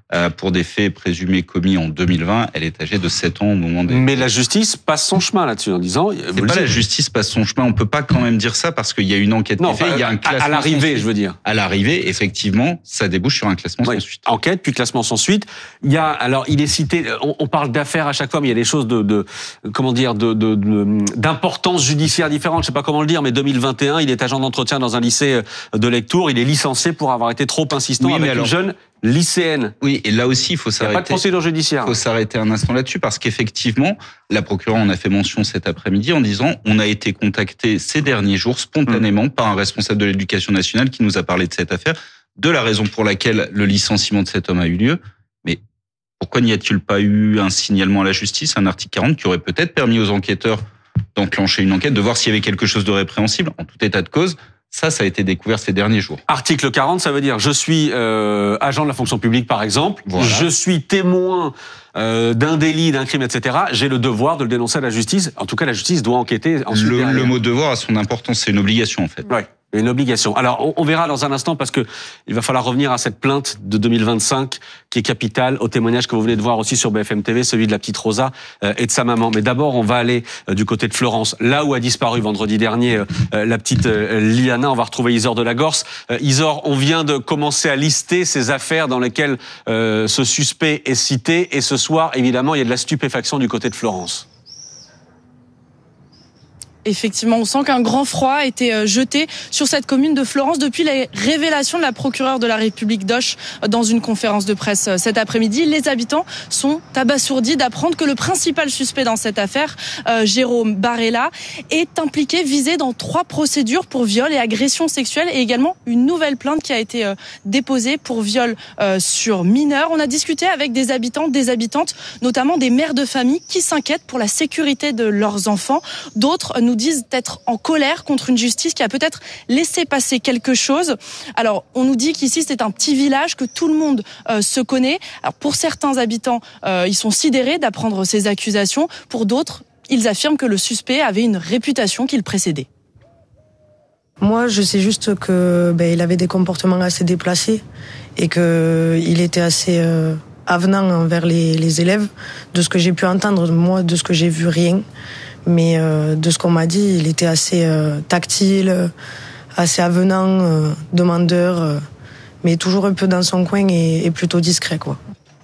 T: euh, pour des faits présumés commis en deux mille vingt. Elle est âgée de sept ans au moment des...
F: Mais la justice passe son chemin là-dessus en disant...
T: C'est pas la justice passe son chemin, on peut pas quand même dire ça parce qu'il y a une enquête
F: non,
T: qui est faite, il y a un classement
F: à l'arrivée, je veux dire.
T: À l'arrivée, effectivement, ça débouche sur un classement
F: oui.
T: sans suite.
F: Enquête, puis classement sans suite. Il y a, alors, il est cité, on, on parle d'affaires à chaque fois, mais il y a des choses de, de comment dire, de, de, de, d'importance judiciaire différente, je sais pas comment le dire, mais deux mille vingt et un, il est agent d'entretien dans un lycée de Lectoure, il est licencié pour avoir été trop insistant oui, avec alors, une jeune lycéenne.
T: Oui, et là aussi, il faut s'arrêter.
F: Il n'y a pas de procédure judiciaire.
T: Il faut s'arrêter un instant là-dessus parce qu'effectivement, la procureure en a fait mention cet après-midi en disant on a été contacté ces derniers jours spontanément mmh. par un responsable de l'éducation nationale qui nous a parlé de cette affaire, de la raison pour laquelle le licenciement de cet homme a eu lieu. Mais pourquoi n'y a-t-il pas eu un signalement à la justice, un article quarante qui aurait peut-être permis aux enquêteurs d'enclencher une enquête, de voir s'il y avait quelque chose de répréhensible en tout état de cause? Ça, ça a été découvert ces derniers jours.
F: Article quarante, ça veut dire je suis euh, agent de la fonction publique, par exemple. Voilà. Je suis témoin euh, d'un délit, d'un crime, et cetera. J'ai le devoir de le dénoncer à la justice. En tout cas, la justice doit enquêter ensuite.
T: Le, le mot devoir a son importance, c'est une obligation en fait.
F: Oui. Une obligation. Alors, on, on verra dans un instant parce que il va falloir revenir à cette plainte de deux mille vingt-cinq qui est capitale, au témoignage que vous venez de voir aussi sur B F M T V, celui de la petite Rosa euh, et de sa maman. Mais d'abord, on va aller euh, du côté de Florence, là où a disparu vendredi dernier euh, la petite euh, Liana. On va retrouver Isor de la Gorce. Euh, Isor, on vient de commencer à lister ces affaires dans lesquelles euh, ce suspect est cité. Et ce soir, évidemment, il y a de la stupéfaction du côté de Florence.
M: Effectivement, on sent qu'un grand froid a été jeté sur cette commune de Florence depuis les révélations de la procureure de la République d'Auch dans une conférence de presse cet après-midi. Les habitants sont abasourdis d'apprendre que le principal suspect dans cette affaire, euh, Jérôme Barella, est impliqué, visé dans trois procédures pour viol et agression sexuelle et également une nouvelle plainte qui a été euh, déposée pour viol euh, sur mineurs. On a discuté avec des habitants, des habitantes, notamment des mères de famille qui s'inquiètent pour la sécurité de leurs enfants. D'autres nous disent être en colère contre une justice qui a peut-être laissé passer quelque chose. Alors, on nous dit qu'ici, c'est un petit village, que tout le monde euh, se connaît. Alors, pour certains habitants, euh, ils sont sidérés d'apprendre ces accusations. Pour d'autres, ils affirment que le suspect avait une réputation qui le précédait.
U: Moi, je sais juste que ben, il avait des comportements assez déplacés et que il était assez euh, avenant envers les, les élèves. De ce que j'ai pu entendre, moi, de ce que j'ai vu, rien. Mais euh, de ce qu'on m'a dit, il était assez euh, tactile, assez avenant, euh, demandeur, euh, mais toujours un peu dans son coin et, et plutôt discret, quoi.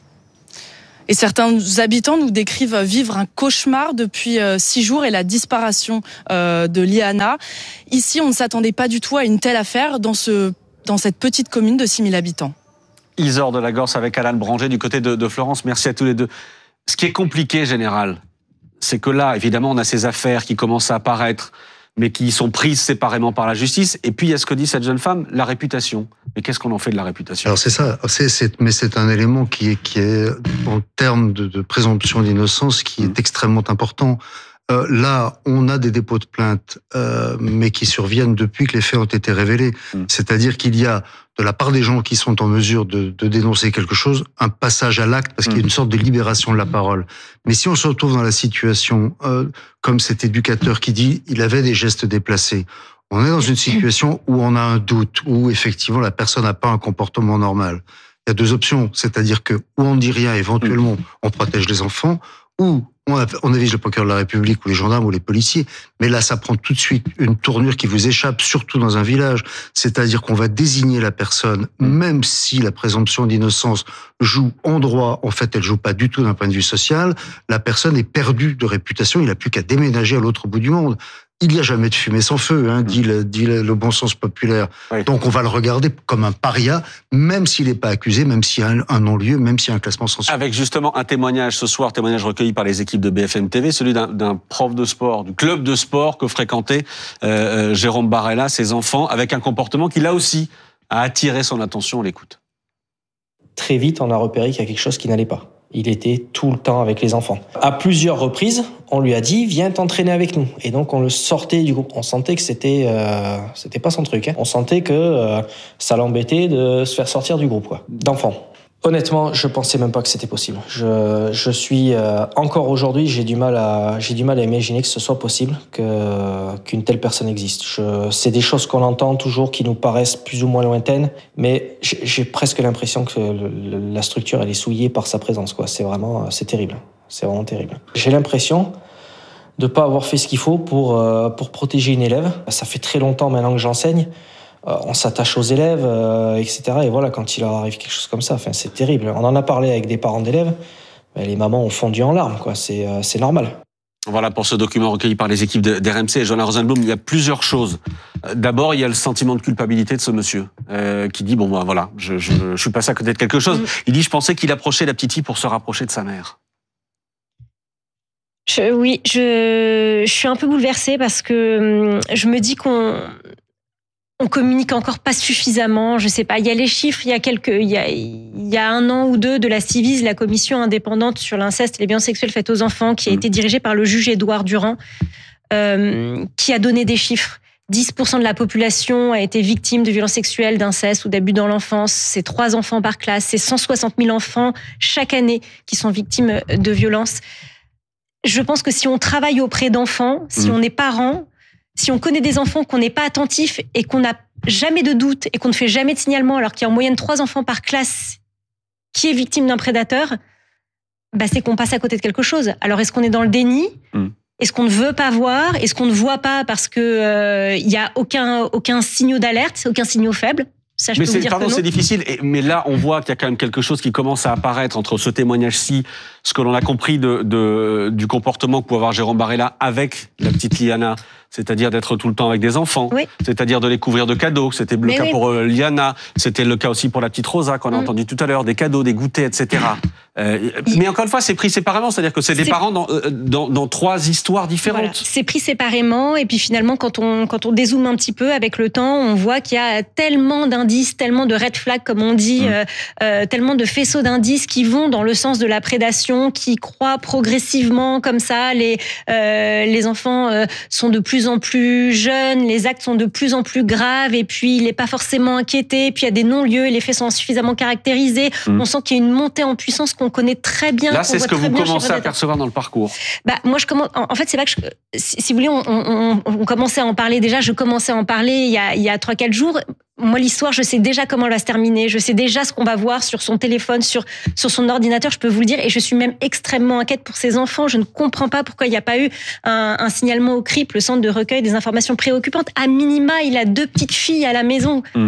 M: Et certains habitants nous décrivent vivre un cauchemar depuis euh, six jours et la disparition euh, de Liana. Ici, on ne s'attendait pas du tout à une telle affaire dans, ce, dans cette petite commune de six mille habitants.
F: Isor de la Gorce avec Alan Branger du côté de, de Florence. Merci à tous les deux. Ce qui est compliqué, général, c'est que là, évidemment, on a ces affaires qui commencent à apparaître, mais qui sont prises séparément par la justice. Et puis, il y a ce que dit cette jeune femme, la réputation. Mais qu'est-ce qu'on en fait de la réputation?
V: Alors, c'est ça. C'est, c'est, mais c'est un élément qui est, qui est en termes de, de présomption d'innocence, qui est mmh. extrêmement important. Euh, là, on a des dépôts de plainte, euh, mais qui surviennent depuis que les faits ont été révélés. Mmh. C'est-à-dire qu'il y a, de la part des gens qui sont en mesure de, de dénoncer quelque chose, un passage à l'acte, parce qu'il y a une sorte de libération de la parole. Mais si on se retrouve dans la situation, euh, comme cet éducateur qui dit, il avait des gestes déplacés, on est dans une situation où on a un doute, où effectivement la personne n'a pas un comportement normal. Il y a deux options, c'est-à-dire que, ou on ne dit rien, éventuellement, on protège les enfants, ou on, a, on avise le procureur de la République ou les gendarmes ou les policiers, mais là ça prend tout de suite une tournure qui vous échappe, surtout dans un village, c'est-à-dire qu'on va désigner la personne, même si la présomption d'innocence joue en droit, en fait elle joue pas du tout d'un point de vue social, la personne est perdue de réputation, il n'a plus qu'à déménager à l'autre bout du monde. Il n'y a jamais de fumée sans feu, hein, dit, le, dit le, le bon sens populaire. Oui. Donc on va le regarder comme un paria, même s'il n'est pas accusé, même s'il y a un, un non-lieu, même s'il y a un classement sans suite.
F: Avec justement un témoignage ce soir, témoignage recueilli par les équipes de B F M T V, celui d'un, d'un prof de sport, du club de sport que fréquentait euh, Jérôme Barella, ses enfants, avec un comportement qui là aussi a attiré son attention. On l'écoute.
W: Très vite, on a repéré qu'il y a quelque chose qui n'allait pas. Il était tout le temps avec les enfants. À plusieurs reprises, on lui a dit « Viens t'entraîner avec nous ». Et donc, on le sortait du groupe. On sentait que c'était euh, c'était pas son truc. Hein. On sentait que euh, ça l'embêtait de se faire sortir du groupe, quoi, d'enfants. Honnêtement, je pensais même pas que c'était possible. Je, je suis euh, encore aujourd'hui, j'ai du mal à, j'ai du mal à imaginer que ce soit possible, que qu'une telle personne existe. Je, c'est des choses qu'on entend toujours, qui nous paraissent plus ou moins lointaines, mais j'ai, j'ai presque l'impression que le, le, la structure elle est souillée par sa présence, quoi. C'est vraiment, c'est terrible. C'est vraiment terrible. J'ai l'impression de pas avoir fait ce qu'il faut pour euh, pour protéger une élève. Ça fait très longtemps maintenant que j'enseigne. Euh, on s'attache aux élèves, euh, et cetera. Et voilà, quand il leur arrive quelque chose comme ça, enfin, c'est terrible. On en a parlé avec des parents d'élèves. Mais les mamans ont fondu en larmes, quoi. C'est, euh, c'est normal.
F: Voilà pour ce document recueilli par les équipes d'R M C. Johanna Rosenblum, il y a plusieurs choses. D'abord, il y a le sentiment de culpabilité de ce monsieur euh, qui dit, bon, ben voilà, je, je, je suis passé à côté de quelque chose. Mmh. Il dit, je pensais qu'il approchait la petite fille pour se rapprocher de sa mère.
B: Je, oui, je, je suis un peu bouleversée parce que je me dis qu'on on communique encore pas suffisamment. Je sais pas, il y a les chiffres, il y a quelques, il y a, il y a un an ou deux de la Ciivise, la commission indépendante sur l'inceste et les violences sexuelles faites aux enfants, qui a été dirigée par le juge Édouard Durand, euh, qui a donné des chiffres. dix pour cent de la population a été victime de violences sexuelles, d'inceste ou d'abus dans l'enfance. C'est trois enfants par classe. C'est cent soixante mille enfants chaque année qui sont victimes de violences. Je pense que si on travaille auprès d'enfants, si mmh. on est parent, si on connaît des enfants, qu'on n'est pas attentif et qu'on n'a jamais de doute et qu'on ne fait jamais de signalement, alors qu'il y a en moyenne trois enfants par classe qui est victime d'un prédateur, bah c'est qu'on passe à côté de quelque chose. Alors est-ce qu'on est dans le déni ? mmh. Est-ce qu'on ne veut pas voir ? Est-ce qu'on ne voit pas parce que euh, y a aucun aucun signal d'alerte, aucun signal faible ? Ça, je
F: mais
B: peux
F: c'est,
B: vous dire
F: pardon,
B: que non.
F: c'est difficile. Mais là, on voit qu'il y a quand même quelque chose qui commence à apparaître entre ce témoignage-ci, ce que l'on a compris de, de, du comportement que pouvait avoir Jérôme Barella avec la petite Liana, c'est-à-dire d'être tout le temps avec des enfants, oui. c'est-à-dire de les couvrir de cadeaux. C'était le mais cas oui. pour euh, Liana, c'était le cas aussi pour la petite Rosa qu'on a mm. entendu tout à l'heure, des cadeaux, des goûters, et cetera. Euh, Il... Mais encore une fois, c'est pris séparément, c'est-à-dire que c'est des c'est... parents dans, euh, dans, dans trois histoires différentes. Voilà.
B: C'est pris séparément, et puis finalement, quand on, quand on dézoome un petit peu avec le temps, on voit qu'il y a tellement d'indices, tellement de red flags, comme on dit, mm. euh, euh, tellement de faisceaux d'indices qui vont dans le sens de la prédation, qui croient progressivement comme ça. Les, euh, les enfants euh, sont de plus en plus jeunes, les actes sont de plus en plus graves, et puis il n'est pas forcément inquiété, puis il y a des non-lieux, les faits sont insuffisamment caractérisés. Mm. On sent qu'il y a une montée en puissance qu'on connaît très bien.
F: Là, c'est ce que vous commencez à percevoir dans le parcours.
B: Bah, moi, je commence. En fait, c'est là que, je, si, si vous voulez, on, on, on commençait à en parler déjà. Je commençais à en parler il y a, il y a trois, quatre jours. Moi, l'histoire, je sais déjà comment elle va se terminer. Je sais déjà ce qu'on va voir sur son téléphone, sur, sur son ordinateur, je peux vous le dire. Et je suis même extrêmement inquiète pour ses enfants. Je ne comprends pas pourquoi il n'y a pas eu un, un signalement au C R I P, le centre de recueil des informations préoccupantes. À minima, il a deux petites filles à la maison. Mm.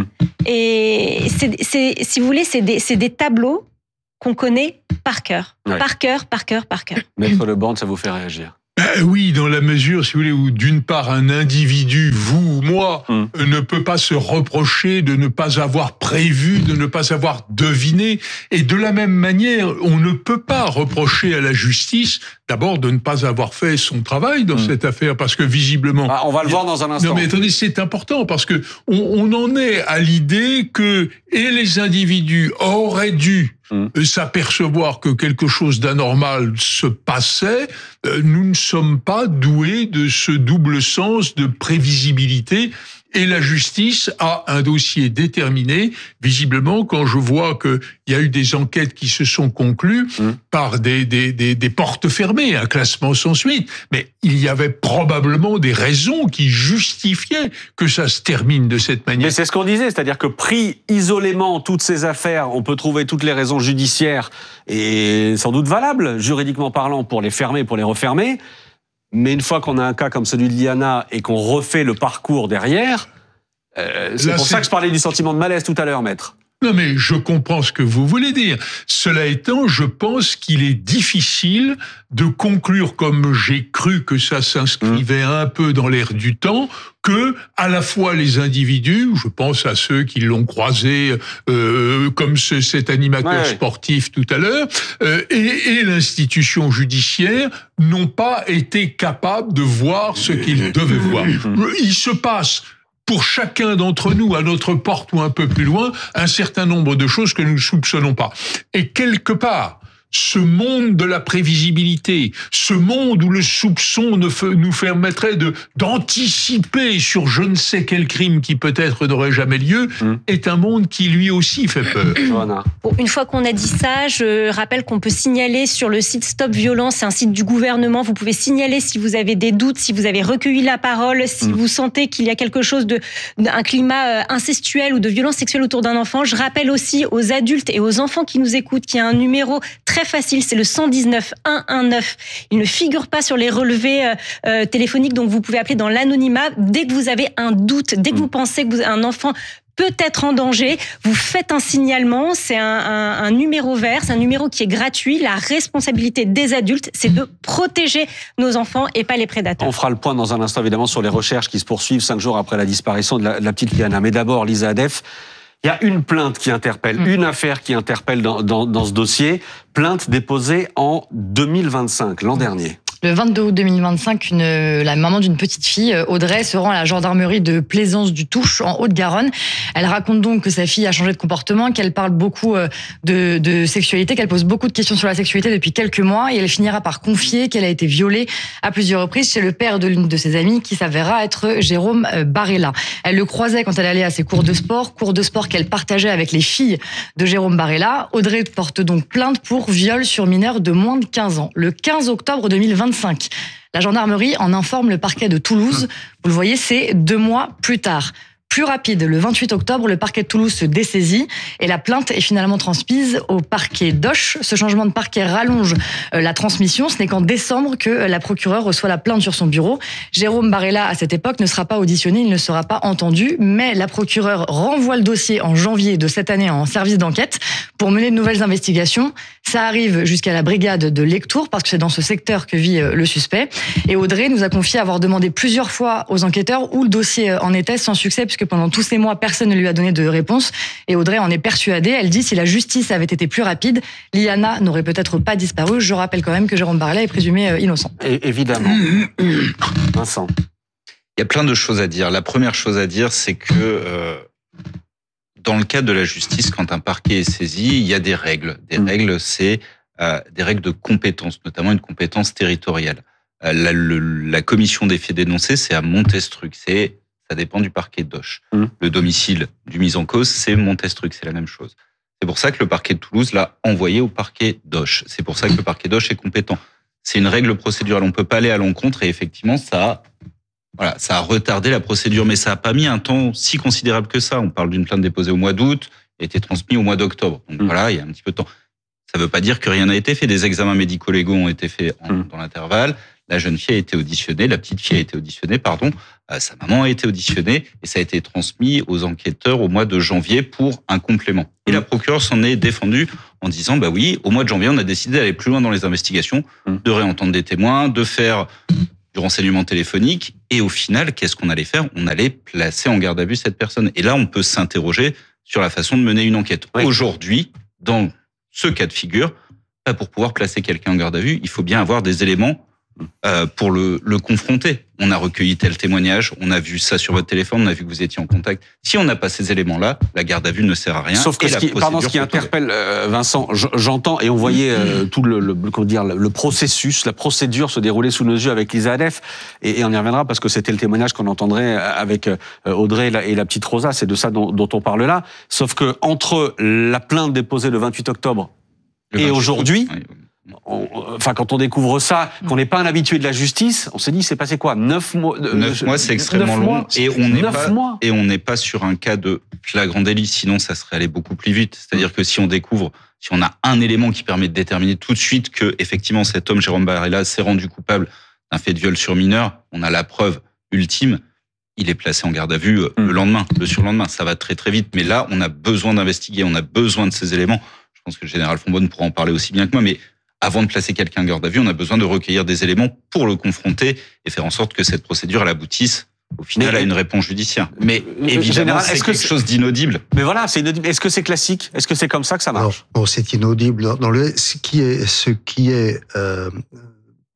B: Et c'est, c'est, si vous voulez, c'est des, c'est des tableaux qu'on connaît par cœur. Ouais. Par cœur, par cœur, par cœur.
F: Maître Leborgne, ça vous fait réagir ?
C: Euh, oui, dans la mesure, si vous voulez, où d'une part un individu, vous ou moi, hum. ne peut pas se reprocher de ne pas avoir prévu, de ne pas avoir deviné, et de la même manière, on ne peut pas reprocher à la justice, d'abord, de ne pas avoir fait son travail dans hum. cette affaire, parce que visiblement...
F: Ah, on va le voir dans un instant.
C: Non mais attendez, c'est important, parce que on, on en est à l'idée que et les individus auraient dû Mmh. s'apercevoir que quelque chose d'anormal se passait. Nous ne sommes pas doués de ce double sens de prévisibilité. Et la justice a un dossier déterminé. Visiblement, quand je vois qu'il y a eu des enquêtes qui se sont conclues mmh. par des, des, des, des portes fermées, un classement sans suite, mais il y avait probablement des raisons qui justifiaient que ça se termine de cette manière.
F: Mais c'est ce qu'on disait, c'est-à-dire que pris isolément toutes ces affaires, on peut trouver toutes les raisons judiciaires et sans doute valables, juridiquement parlant, pour les fermer, pour les refermer. Mais une fois qu'on a un cas comme celui de Liana et qu'on refait le parcours derrière, euh, c'est Là, pour c'est... ça que je parlais du sentiment de malaise tout à l'heure, maître.
C: Non mais je comprends ce que vous voulez dire. Cela étant, je pense qu'il est difficile de conclure, comme j'ai cru que ça s'inscrivait mmh. un peu dans l'air du temps, que à la fois les individus, je pense à ceux qui l'ont croisé euh, comme ce, cet animateur ouais. sportif tout à l'heure, euh, et, et l'institution judiciaire n'ont pas été capables de voir ce qu'ils devaient voir. Il se passe pour chacun d'entre nous, à notre porte ou un peu plus loin, un certain nombre de choses que nous ne soupçonnons pas. Et quelque part, ce monde de la prévisibilité, ce monde où le soupçon nous permettrait de, d'anticiper sur je ne sais quel crime qui peut-être n'aurait jamais lieu, mmh. est un monde qui lui aussi fait peur.
B: Bon, une fois qu'on a dit ça, je rappelle qu'on peut signaler sur le site Stop Violence, c'est un site du gouvernement, vous pouvez signaler si vous avez des doutes, si vous avez recueilli la parole, si mmh. vous sentez qu'il y a quelque chose de, un climat incestuel ou de violence sexuelle autour d'un enfant. Je rappelle aussi aux adultes et aux enfants qui nous écoutent qu'il y a un numéro très facile, c'est le un un neuf un un neuf. Il ne figure pas sur les relevés euh, téléphoniques, donc vous pouvez appeler dans l'anonymat dès que vous avez un doute, dès que vous pensez que vous, un enfant peut être en danger, vous faites un signalement, c'est un, un, un numéro vert, c'est un numéro qui est gratuit. La responsabilité des adultes, c'est de protéger nos enfants et pas les prédateurs.
F: On fera le point dans un instant évidemment sur les recherches qui se poursuivent cinq jours après la disparition de la, de la petite Liana. Mais d'abord, Lisa Adef, il y a une plainte qui interpelle, mmh. une affaire qui interpelle dans, dans, dans ce dossier, plainte déposée en deux mille vingt-cinq, l'an dernier.
A: Le vingt-deux août deux mille vingt-cinq, une, la maman d'une petite fille, Audrey, se rend à la gendarmerie de Plaisance-du-Touche, en Haute-Garonne. Elle raconte donc que sa fille a changé de comportement, qu'elle parle beaucoup de, de sexualité, qu'elle pose beaucoup de questions sur la sexualité depuis quelques mois, et elle finira par confier qu'elle a été violée à plusieurs reprises chez le père de l'une de ses amies, qui s'avéra être Jérôme Barella. Elle le croisait quand elle allait à ses cours de sport, cours de sport qu'elle partageait avec les filles de Jérôme Barella. Audrey porte donc plainte pour viol sur mineur de moins de quinze ans. Le quinze octobre deux mille vingt-cinq, la gendarmerie en informe le parquet de Toulouse. Vous le voyez, c'est deux mois plus tard. Plus rapide, le vingt-huit octobre, le parquet de Toulouse se dessaisit et la plainte est finalement transmise au parquet d'Auch. Ce changement de parquet rallonge la transmission. Ce n'est qu'en décembre que la procureure reçoit la plainte sur son bureau. Jérôme Barella, à cette époque, ne sera pas auditionné, il ne sera pas entendu, mais la procureure renvoie le dossier en janvier de cette année en service d'enquête pour mener de nouvelles investigations. Ça arrive jusqu'à la brigade de Lectoure, parce que c'est dans ce secteur que vit le suspect. Et Audrey nous a confié avoir demandé plusieurs fois aux enquêteurs où le dossier en était, sans succès, puisque pendant tous ces mois, personne ne lui a donné de réponse. Et Audrey en est persuadée. Elle dit, si la justice avait été plus rapide, Liana n'aurait peut-être pas disparu. Je rappelle quand même que Jérôme Barella est présumé innocent.
F: Et évidemment. Vincent.
T: Il y a plein de choses à dire. La première chose à dire, c'est que euh, dans le cadre de la justice, quand un parquet est saisi, il y a des règles. Des mmh. règles, c'est euh, des règles de compétence, notamment une compétence territoriale. Euh, la, le, la commission des faits dénoncés, c'est à Montestruc. C'est Ça dépend du parquet d'Auch. Mmh. Le domicile du mis en cause, c'est Montestruc, c'est la même chose. C'est pour ça que le parquet de Toulouse l'a envoyé au parquet d'Auch. C'est pour ça que le parquet d'Auch est compétent. C'est une règle procédurale. On peut pas aller à l'encontre et effectivement, ça a, voilà, ça a retardé la procédure, mais ça a pas mis un temps si considérable que ça. On parle d'une plainte déposée au mois d'août, et a été transmise au mois d'octobre. Donc mmh. voilà, il y a un petit peu de temps. Ça veut pas dire que rien n'a été fait. Des examens médico-légaux ont été faits en, mmh. dans l'intervalle. La jeune fille a été auditionnée, la petite fille a été auditionnée, pardon, euh, sa maman a été auditionnée et ça a été transmis aux enquêteurs au mois de janvier pour un complément. Et la procureure s'en est défendue en disant, bah oui, au mois de janvier, on a décidé d'aller plus loin dans les investigations, de réentendre des témoins, de faire du renseignement téléphonique et au final, qu'est-ce qu'on allait faire? On allait placer en garde à vue cette personne. Et là, on peut s'interroger sur la façon de mener une enquête. Oui. Aujourd'hui, dans ce cas de figure, bah, pour pouvoir placer quelqu'un en garde à vue, il faut bien avoir des éléments Euh, pour le, le confronter. On a recueilli tel témoignage, on a vu ça sur votre téléphone, on a vu que vous étiez en contact. Si on n'a pas ces éléments-là, la garde à vue ne sert à rien.
F: Sauf que ce qui, pardon, ce qui interpelle, euh, Vincent, j'entends, et on voyait euh, tout le, le, comment dire, le processus, la procédure se dérouler sous nos yeux avec Lisa Adef, et, et on y reviendra parce que c'était le témoignage qu'on entendrait avec Audrey et la, et la petite Rosa, c'est de ça dont, dont on parle là. Sauf que entre la plainte déposée le vingt-huit octobre le et aujourd'hui, oui. On, enfin, quand on découvre ça, qu'on n'est pas un habitué de la justice, on s'est dit, c'est passé quoi? Neuf mois?
T: Neuf mois, c'est extrêmement long. Et on n'est pas, mois. et on n'est pas sur un cas de flagrant délit. Sinon, ça serait allé beaucoup plus vite. C'est-à-dire que si on découvre, si on a un élément qui permet de déterminer tout de suite que, effectivement, cet homme, Jérôme Barella, s'est rendu coupable d'un fait de viol sur mineur, on a la preuve ultime. Il est placé en garde à vue le lendemain, le surlendemain. Ça va très, très vite. Mais là, on a besoin d'investiguer. On a besoin de ces éléments. Je pense que le général Fonbonne pourra en parler aussi bien que moi, mais avant de placer quelqu'un en garde à vue, on a besoin de recueillir des éléments pour le confronter et faire en sorte que cette procédure elle aboutisse au final mais, à une réponse judiciaire. Mais évidemment, général, c'est quelque c'est... chose d'inaudible.
F: Mais voilà, c'est inaudible. Est-ce que c'est classique? Est-ce que c'est comme ça que ça marche?
V: Alors, bon, c'est inaudible. Dans le, ce qui est, ce qui est euh,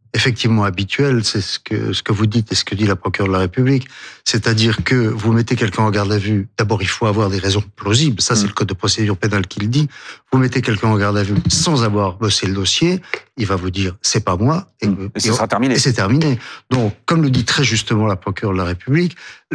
V: effectivement habituel, c'est ce que, ce que vous dites et ce que dit la procureure de la République. C'est-à-dire que vous mettez quelqu'un en garde à vue. D'abord, il faut avoir des raisons plausibles. Ça, c'est le code de procédure pénale qui le dit. Vous mettez quelqu'un en garde à vue sans avoir bossé le dossier. Il va vous dire, c'est pas moi. Et,
F: et ce sera terminé.
V: Et c'est terminé. Donc, comme le dit très justement la procureure de la République,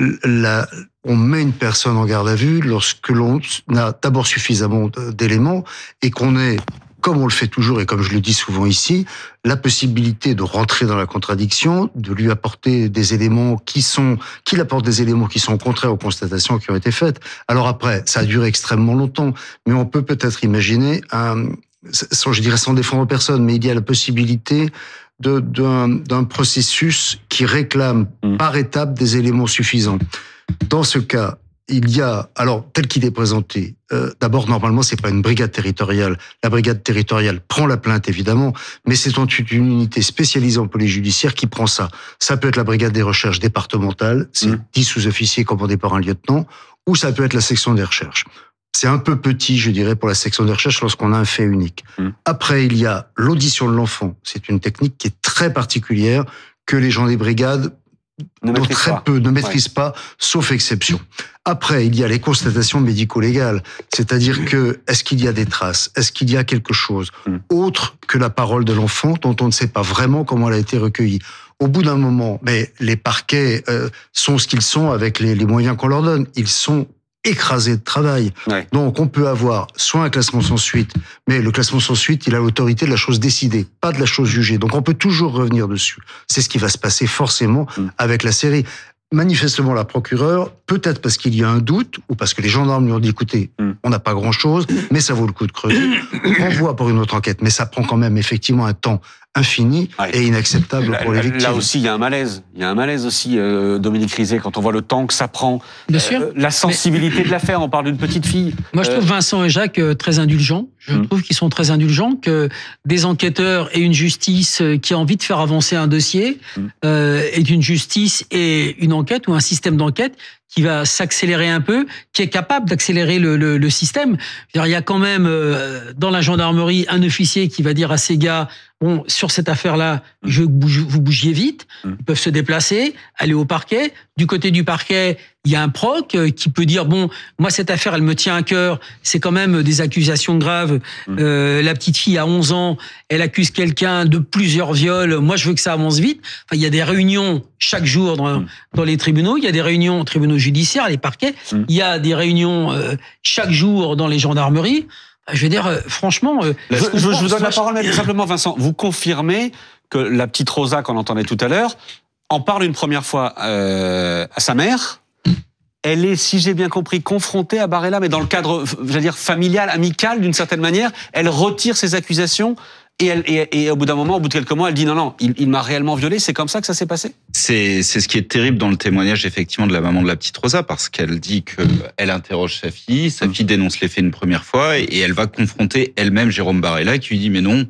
V: la, on met une personne en garde à vue lorsque l'on a d'abord suffisamment d'éléments et qu'on est, comme on le fait toujours et comme je le dis souvent ici, la possibilité de rentrer dans la contradiction, de lui apporter des éléments qui sont, qu'il apporte des éléments qui sont contraires aux constatations qui ont été faites. Alors après, ça a duré extrêmement longtemps, mais on peut peut-être imaginer un, sans, je dirais sans défendre personne, mais il y a la possibilité de, d'un, d'un processus qui réclame mmh. par étape des éléments suffisants. Dans ce cas, il y a, alors tel qu'il est présenté, euh, d'abord normalement c'est pas une brigade territoriale. La brigade territoriale prend la plainte évidemment, mais c'est une unité spécialisée en police judiciaire qui prend ça. Ça peut être la brigade des recherches départementale, c'est mmh. dix sous-officiers commandés par un lieutenant, ou ça peut être la section des recherches. C'est un peu petit, je dirais, pour la section des recherches lorsqu'on a un fait unique. Mmh. Après, il y a l'audition de l'enfant. C'est une technique qui est très particulière que les gens des brigades
F: ne
V: dont très
F: pas.
V: peu ne maîtrisent ouais. pas, sauf exception. Après, il y a les constatations médico-légales, c'est-à-dire que est-ce qu'il y a des traces, est-ce qu'il y a quelque chose mm. autre que la parole de l'enfant dont on ne sait pas vraiment comment elle a été recueillie. Au bout d'un moment, mais les parquets euh, sont ce qu'ils sont avec les, les moyens qu'on leur donne. Ils sont écrasé de travail. Ouais. Donc, on peut avoir soit un classement sans suite, mais le classement sans suite, il a l'autorité de la chose décidée, pas de la chose jugée. Donc, on peut toujours revenir dessus. C'est ce qui va se passer forcément mmh. avec la série. Manifestement, la procureure, peut-être parce qu'il y a un doute, ou parce que les gendarmes lui ont dit, écoutez, mmh. on n'a pas grand-chose, mais ça vaut le coup de creuser, renvoie pour une autre enquête. Mais ça prend quand même effectivement un temps infini ouais. et inacceptable
F: là,
V: pour les victimes.
F: Là aussi, il y a un malaise. Il y a un malaise aussi, euh, Dominique Rizet, quand on voit le temps que ça prend. Bien sûr. Euh, la sensibilité mais... de l'affaire, on parle d'une petite fille.
S: Moi, je trouve euh... Vincent et Jacques très indulgents. Je mmh. trouve qu'ils sont très indulgents, que des enquêteurs et une justice qui a envie de faire avancer un dossier mmh. euh, est une justice et une enquête ou un système d'enquête qui va s'accélérer un peu, qui est capable d'accélérer le, le, le système. Il y a quand même euh, dans la gendarmerie un officier qui va dire à ces gars, bon, sur cette affaire-là, je veux que vous bougiez vite. Ils peuvent se déplacer, aller au parquet. Du côté du parquet, il y a un proc qui peut dire, bon, moi, cette affaire, elle me tient à cœur. C'est quand même des accusations graves. Mmh. Euh, la petite fille a onze ans, elle accuse quelqu'un de plusieurs viols. Moi, je veux que ça avance vite. Enfin, il y a des réunions chaque jour dans, mmh. dans les tribunaux. Il y a des réunions aux tribunaux judiciaires, les parquets. Mmh. Il y a des réunions euh, chaque jour dans les gendarmeries. Je veux dire, euh, franchement... Euh,
F: je, je, je vous donne la parole, mais simplement, Vincent. Vous confirmez que la petite Rosa, qu'on entendait tout à l'heure, en parle une première fois euh, à sa mère. Elle est, si j'ai bien compris, confrontée à Barella, mais dans le cadre, j'allais dire, familial, amical, d'une certaine manière. Elle retire ses accusations et, elle, et, et au bout d'un moment, au bout de quelques mois, elle dit non, non, il, il m'a réellement violée. C'est comme ça que ça s'est passé ?
T: C'est, c'est ce qui est terrible dans le témoignage, effectivement, de la maman de la petite Rosa, parce qu'elle dit qu'elle interroge sa fille, sa fille dénonce les faits une première fois, et, et elle va confronter elle-même Jérôme Barella, qui lui dit mais non,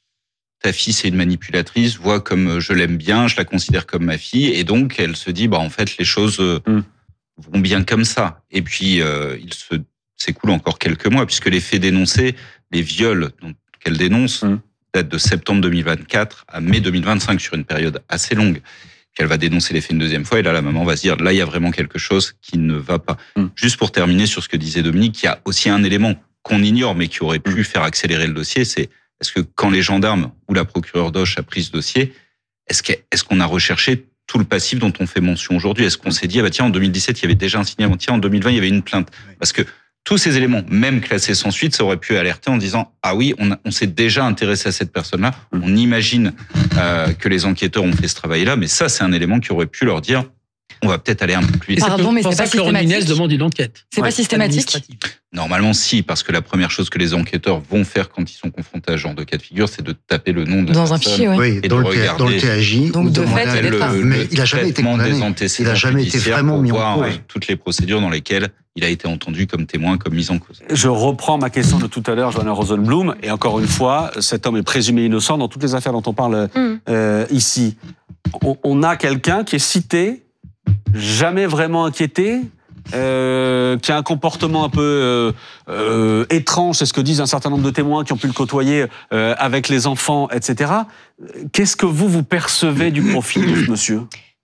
T: ta fille, c'est une manipulatrice, vois comme je l'aime bien, je la considère comme ma fille, et donc elle se dit, bah en fait, les choses mm. vont bien comme ça. Et puis, euh, il se s'écoule encore quelques mois, puisque les faits dénoncés, les viols qu'elle dénonce, mm. datent de septembre deux mille vingt-quatre à mai deux mille vingt-cinq, sur une période assez longue. Puis elle va dénoncer les faits une deuxième fois, et là, la maman va se dire, là, il y a vraiment quelque chose qui ne va pas. Mm. Juste pour terminer sur ce que disait Dominique, il y a aussi un élément qu'on ignore, mais qui aurait pu mm. faire accélérer le dossier, c'est est-ce que quand les gendarmes ou la procureure d'Auch a pris ce dossier, est-ce, que, est-ce qu'on a recherché tout le passif dont on fait mention aujourd'hui ? Est-ce qu'on s'est dit, ah bah tiens, en deux mille dix-sept, il y avait déjà un signalement, tiens, en deux mille vingt, il y avait une plainte. Parce que tous ces éléments, même classés sans suite, ça aurait pu alerter en disant, ah oui, on, a, on s'est déjà intéressé à cette personne-là, on imagine euh, que les enquêteurs ont fait ce travail-là, mais ça, c'est un élément qui aurait pu leur dire, on va peut-être aller un peu plus vite.
A: Pardon, mais c'est pas
S: que Laurent Nunez demande une enquête.
A: C'est ouais, pas systématique.
T: Normalement, si, parce que la première chose que les enquêteurs vont faire quand ils sont confrontés à ce genre de cas de figure, c'est de taper le nom de
A: dans
T: la
A: un
T: personne
A: fichier, oui.
V: Oui,
T: et
V: dans
T: de
V: le
T: regarder.
V: Dans le T A J.
A: Donc de fait, il
V: le, le, mais il a jamais été condamné. Il a jamais été vraiment mis en cause.
T: Toutes les procédures dans lesquelles il a été entendu comme témoin, comme mis en cause.
F: Je reprends ma question de tout à l'heure, Johanna Rosenblum, et encore une fois, cet homme est présumé innocent dans toutes les affaires dont on parle mm. euh, ici. On, on a quelqu'un qui est cité, jamais vraiment inquiété, euh, qui a un comportement un peu euh, euh, étrange, c'est ce que disent un certain nombre de témoins qui ont pu le côtoyer euh, avec les enfants, et cetera. Qu'est-ce que vous, vous percevez du profil de ce monsieur ?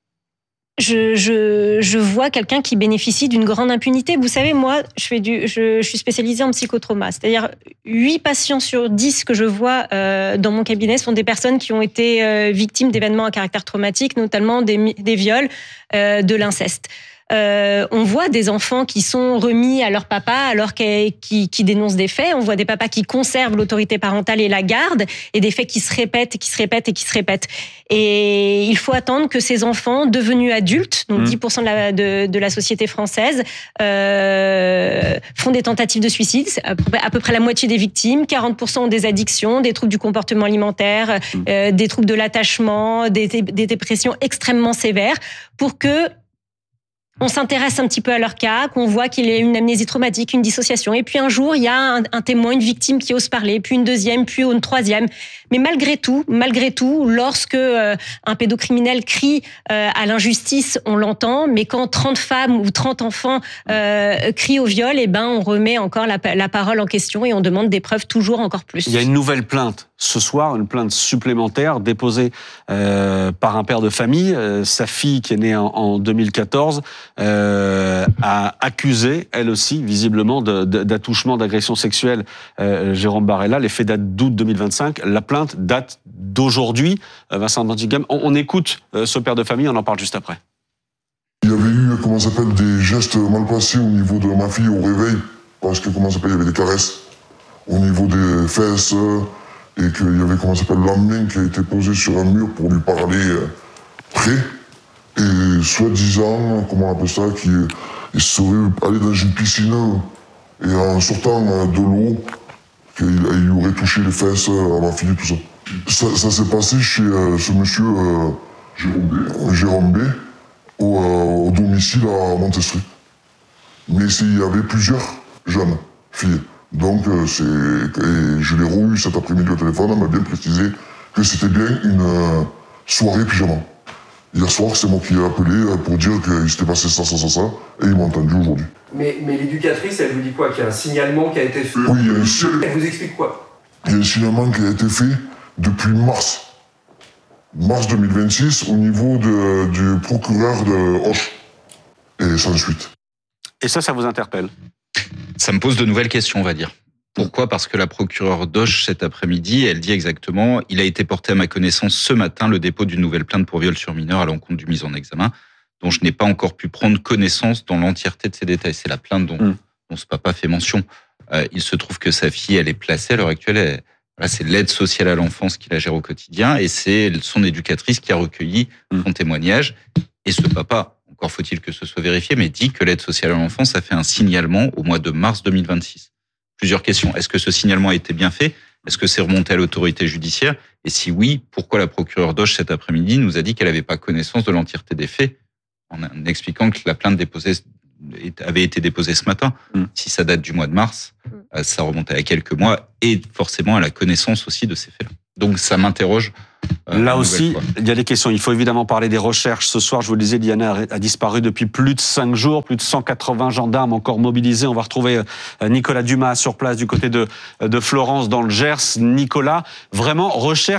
B: Je, je, je vois quelqu'un qui bénéficie d'une grande impunité. Vous savez, moi, je, fais du, je, je suis spécialisée en psychotrauma. C'est-à-dire, huit patients sur dix que je vois euh, dans mon cabinet sont des personnes qui ont été euh, victimes d'événements à caractère traumatique, notamment des, des viols, euh, de l'inceste. Euh, on voit des enfants qui sont remis à leur papa alors qu'ils qui, qui dénoncent des faits. On voit des papas qui conservent l'autorité parentale et la gardent, et des faits qui se répètent, qui se répètent et qui se répètent. Et il faut attendre que ces enfants, devenus adultes, donc mmh. dix pour cent de la, de, de la société française, euh, font des tentatives de suicide. À peu, à peu près la moitié des victimes. quarante pour cent ont des addictions, des troubles du comportement alimentaire, mmh. euh, des troubles de l'attachement, des, des dépressions extrêmement sévères, pour que on s'intéresse un petit peu à leur cas, qu'on voit qu'il y a une amnésie traumatique, une dissociation. Et puis un jour, il y a un, un témoin, une victime qui ose parler, puis une deuxième, puis une troisième. Mais malgré tout, malgré tout, lorsque euh, un pédocriminel crie euh, à l'injustice, on l'entend. Mais quand trente femmes ou trente enfants euh, crient au viol, eh ben, on remet encore la, la parole en question et on demande des preuves toujours encore plus.
F: Il y a une nouvelle plainte ce soir, une plainte supplémentaire déposée euh, par un père de famille. Euh, sa fille, qui est née en, en deux mille quatorze, euh, a accusé, elle aussi, visiblement, de, de, d'attouchement, d'agression sexuelle, euh, Jérôme Barella. Les faits datent d'août deux mille vingt-cinq. La plainte date d'aujourd'hui. Euh, Vincent Dantigam, on, on écoute euh, ce père de famille, on en parle juste après.
E: Il y avait eu, comment ça s'appelle, des gestes mal passés au niveau de ma fille au réveil, parce que, comment ça s'appelle, il y avait des caresses au niveau des fesses, et qu'il y avait, comment ça s'appelle, la main qui a été posée sur un mur pour lui parler euh, près, et soi-disant, comment on appelle ça, qu'il il serait allé dans une piscine, et en sortant de l'eau, qu'il il aurait touché les fesses à ma fille, tout ça. Ça, ça s'est passé chez euh, ce monsieur euh, Jérôme B, Jérôme B au, euh, au domicile à Montestry. Mais il y avait plusieurs jeunes filles. Donc, euh, c'est, et je l'ai re-eu cet après-midi au téléphone, elle m'a bien précisé que c'était bien une euh, soirée pyjama. Hier soir, c'est moi qui ai appelé pour dire qu'il s'était passé ça, ça, ça, ça, et ils m'ont entendu aujourd'hui.
H: Mais, mais l'éducatrice, elle vous dit quoi? Qu'il y a un signalement qui a été fait?
E: Oui, il y a un signalement.
H: Elle vous explique quoi?
E: Il y a un signalement qui a été fait depuis mars. Mars deux mille vingt-six, au niveau de, du procureur de Hoche. Et sans suite.
F: Et ça, ça vous interpelle?
T: Ça me pose de nouvelles questions, on va dire. Pourquoi? Parce que la procureure d'Auch, cet après-midi, elle dit exactement « Il a été porté à ma connaissance ce matin le dépôt d'une nouvelle plainte pour viol sur mineur à l'encontre du mis en examen, dont je n'ai pas encore pu prendre connaissance dans l'entièreté de ces détails. » C'est la plainte dont, mmh. dont ce papa fait mention. Euh, il se trouve que sa fille, elle est placée à l'heure actuelle, elle, voilà, c'est l'aide sociale à l'enfance qui la gère au quotidien, et c'est son éducatrice qui a recueilli mmh. son témoignage. Et ce papa, encore faut-il que ce soit vérifié, mais dit que l'aide sociale à l'enfance a fait un signalement au mois de mars deux mille vingt-six. Plusieurs questions. Est-ce que ce signalement a été bien fait? Est-ce que c'est remonté à l'autorité judiciaire? Et si oui, pourquoi la procureure d'Auch cet après-midi nous a dit qu'elle n'avait pas connaissance de l'entièreté des faits, en expliquant que la plainte déposée avait été déposée ce matin? Mmh. Si ça date du mois de mars, mmh. ça remonte à quelques mois, et forcément à la connaissance aussi de ces faits-là. Donc ça m'interroge. Euh,
F: Là aussi, fois. il y a des questions. Il faut évidemment parler des recherches. Ce soir, je vous le disais, Liana a disparu depuis plus de cinq jours, plus de cent quatre-vingts gendarmes encore mobilisés. On va retrouver Nicolas Dumas sur place du côté de, de Florence dans le Gers. Nicolas, vraiment, recherche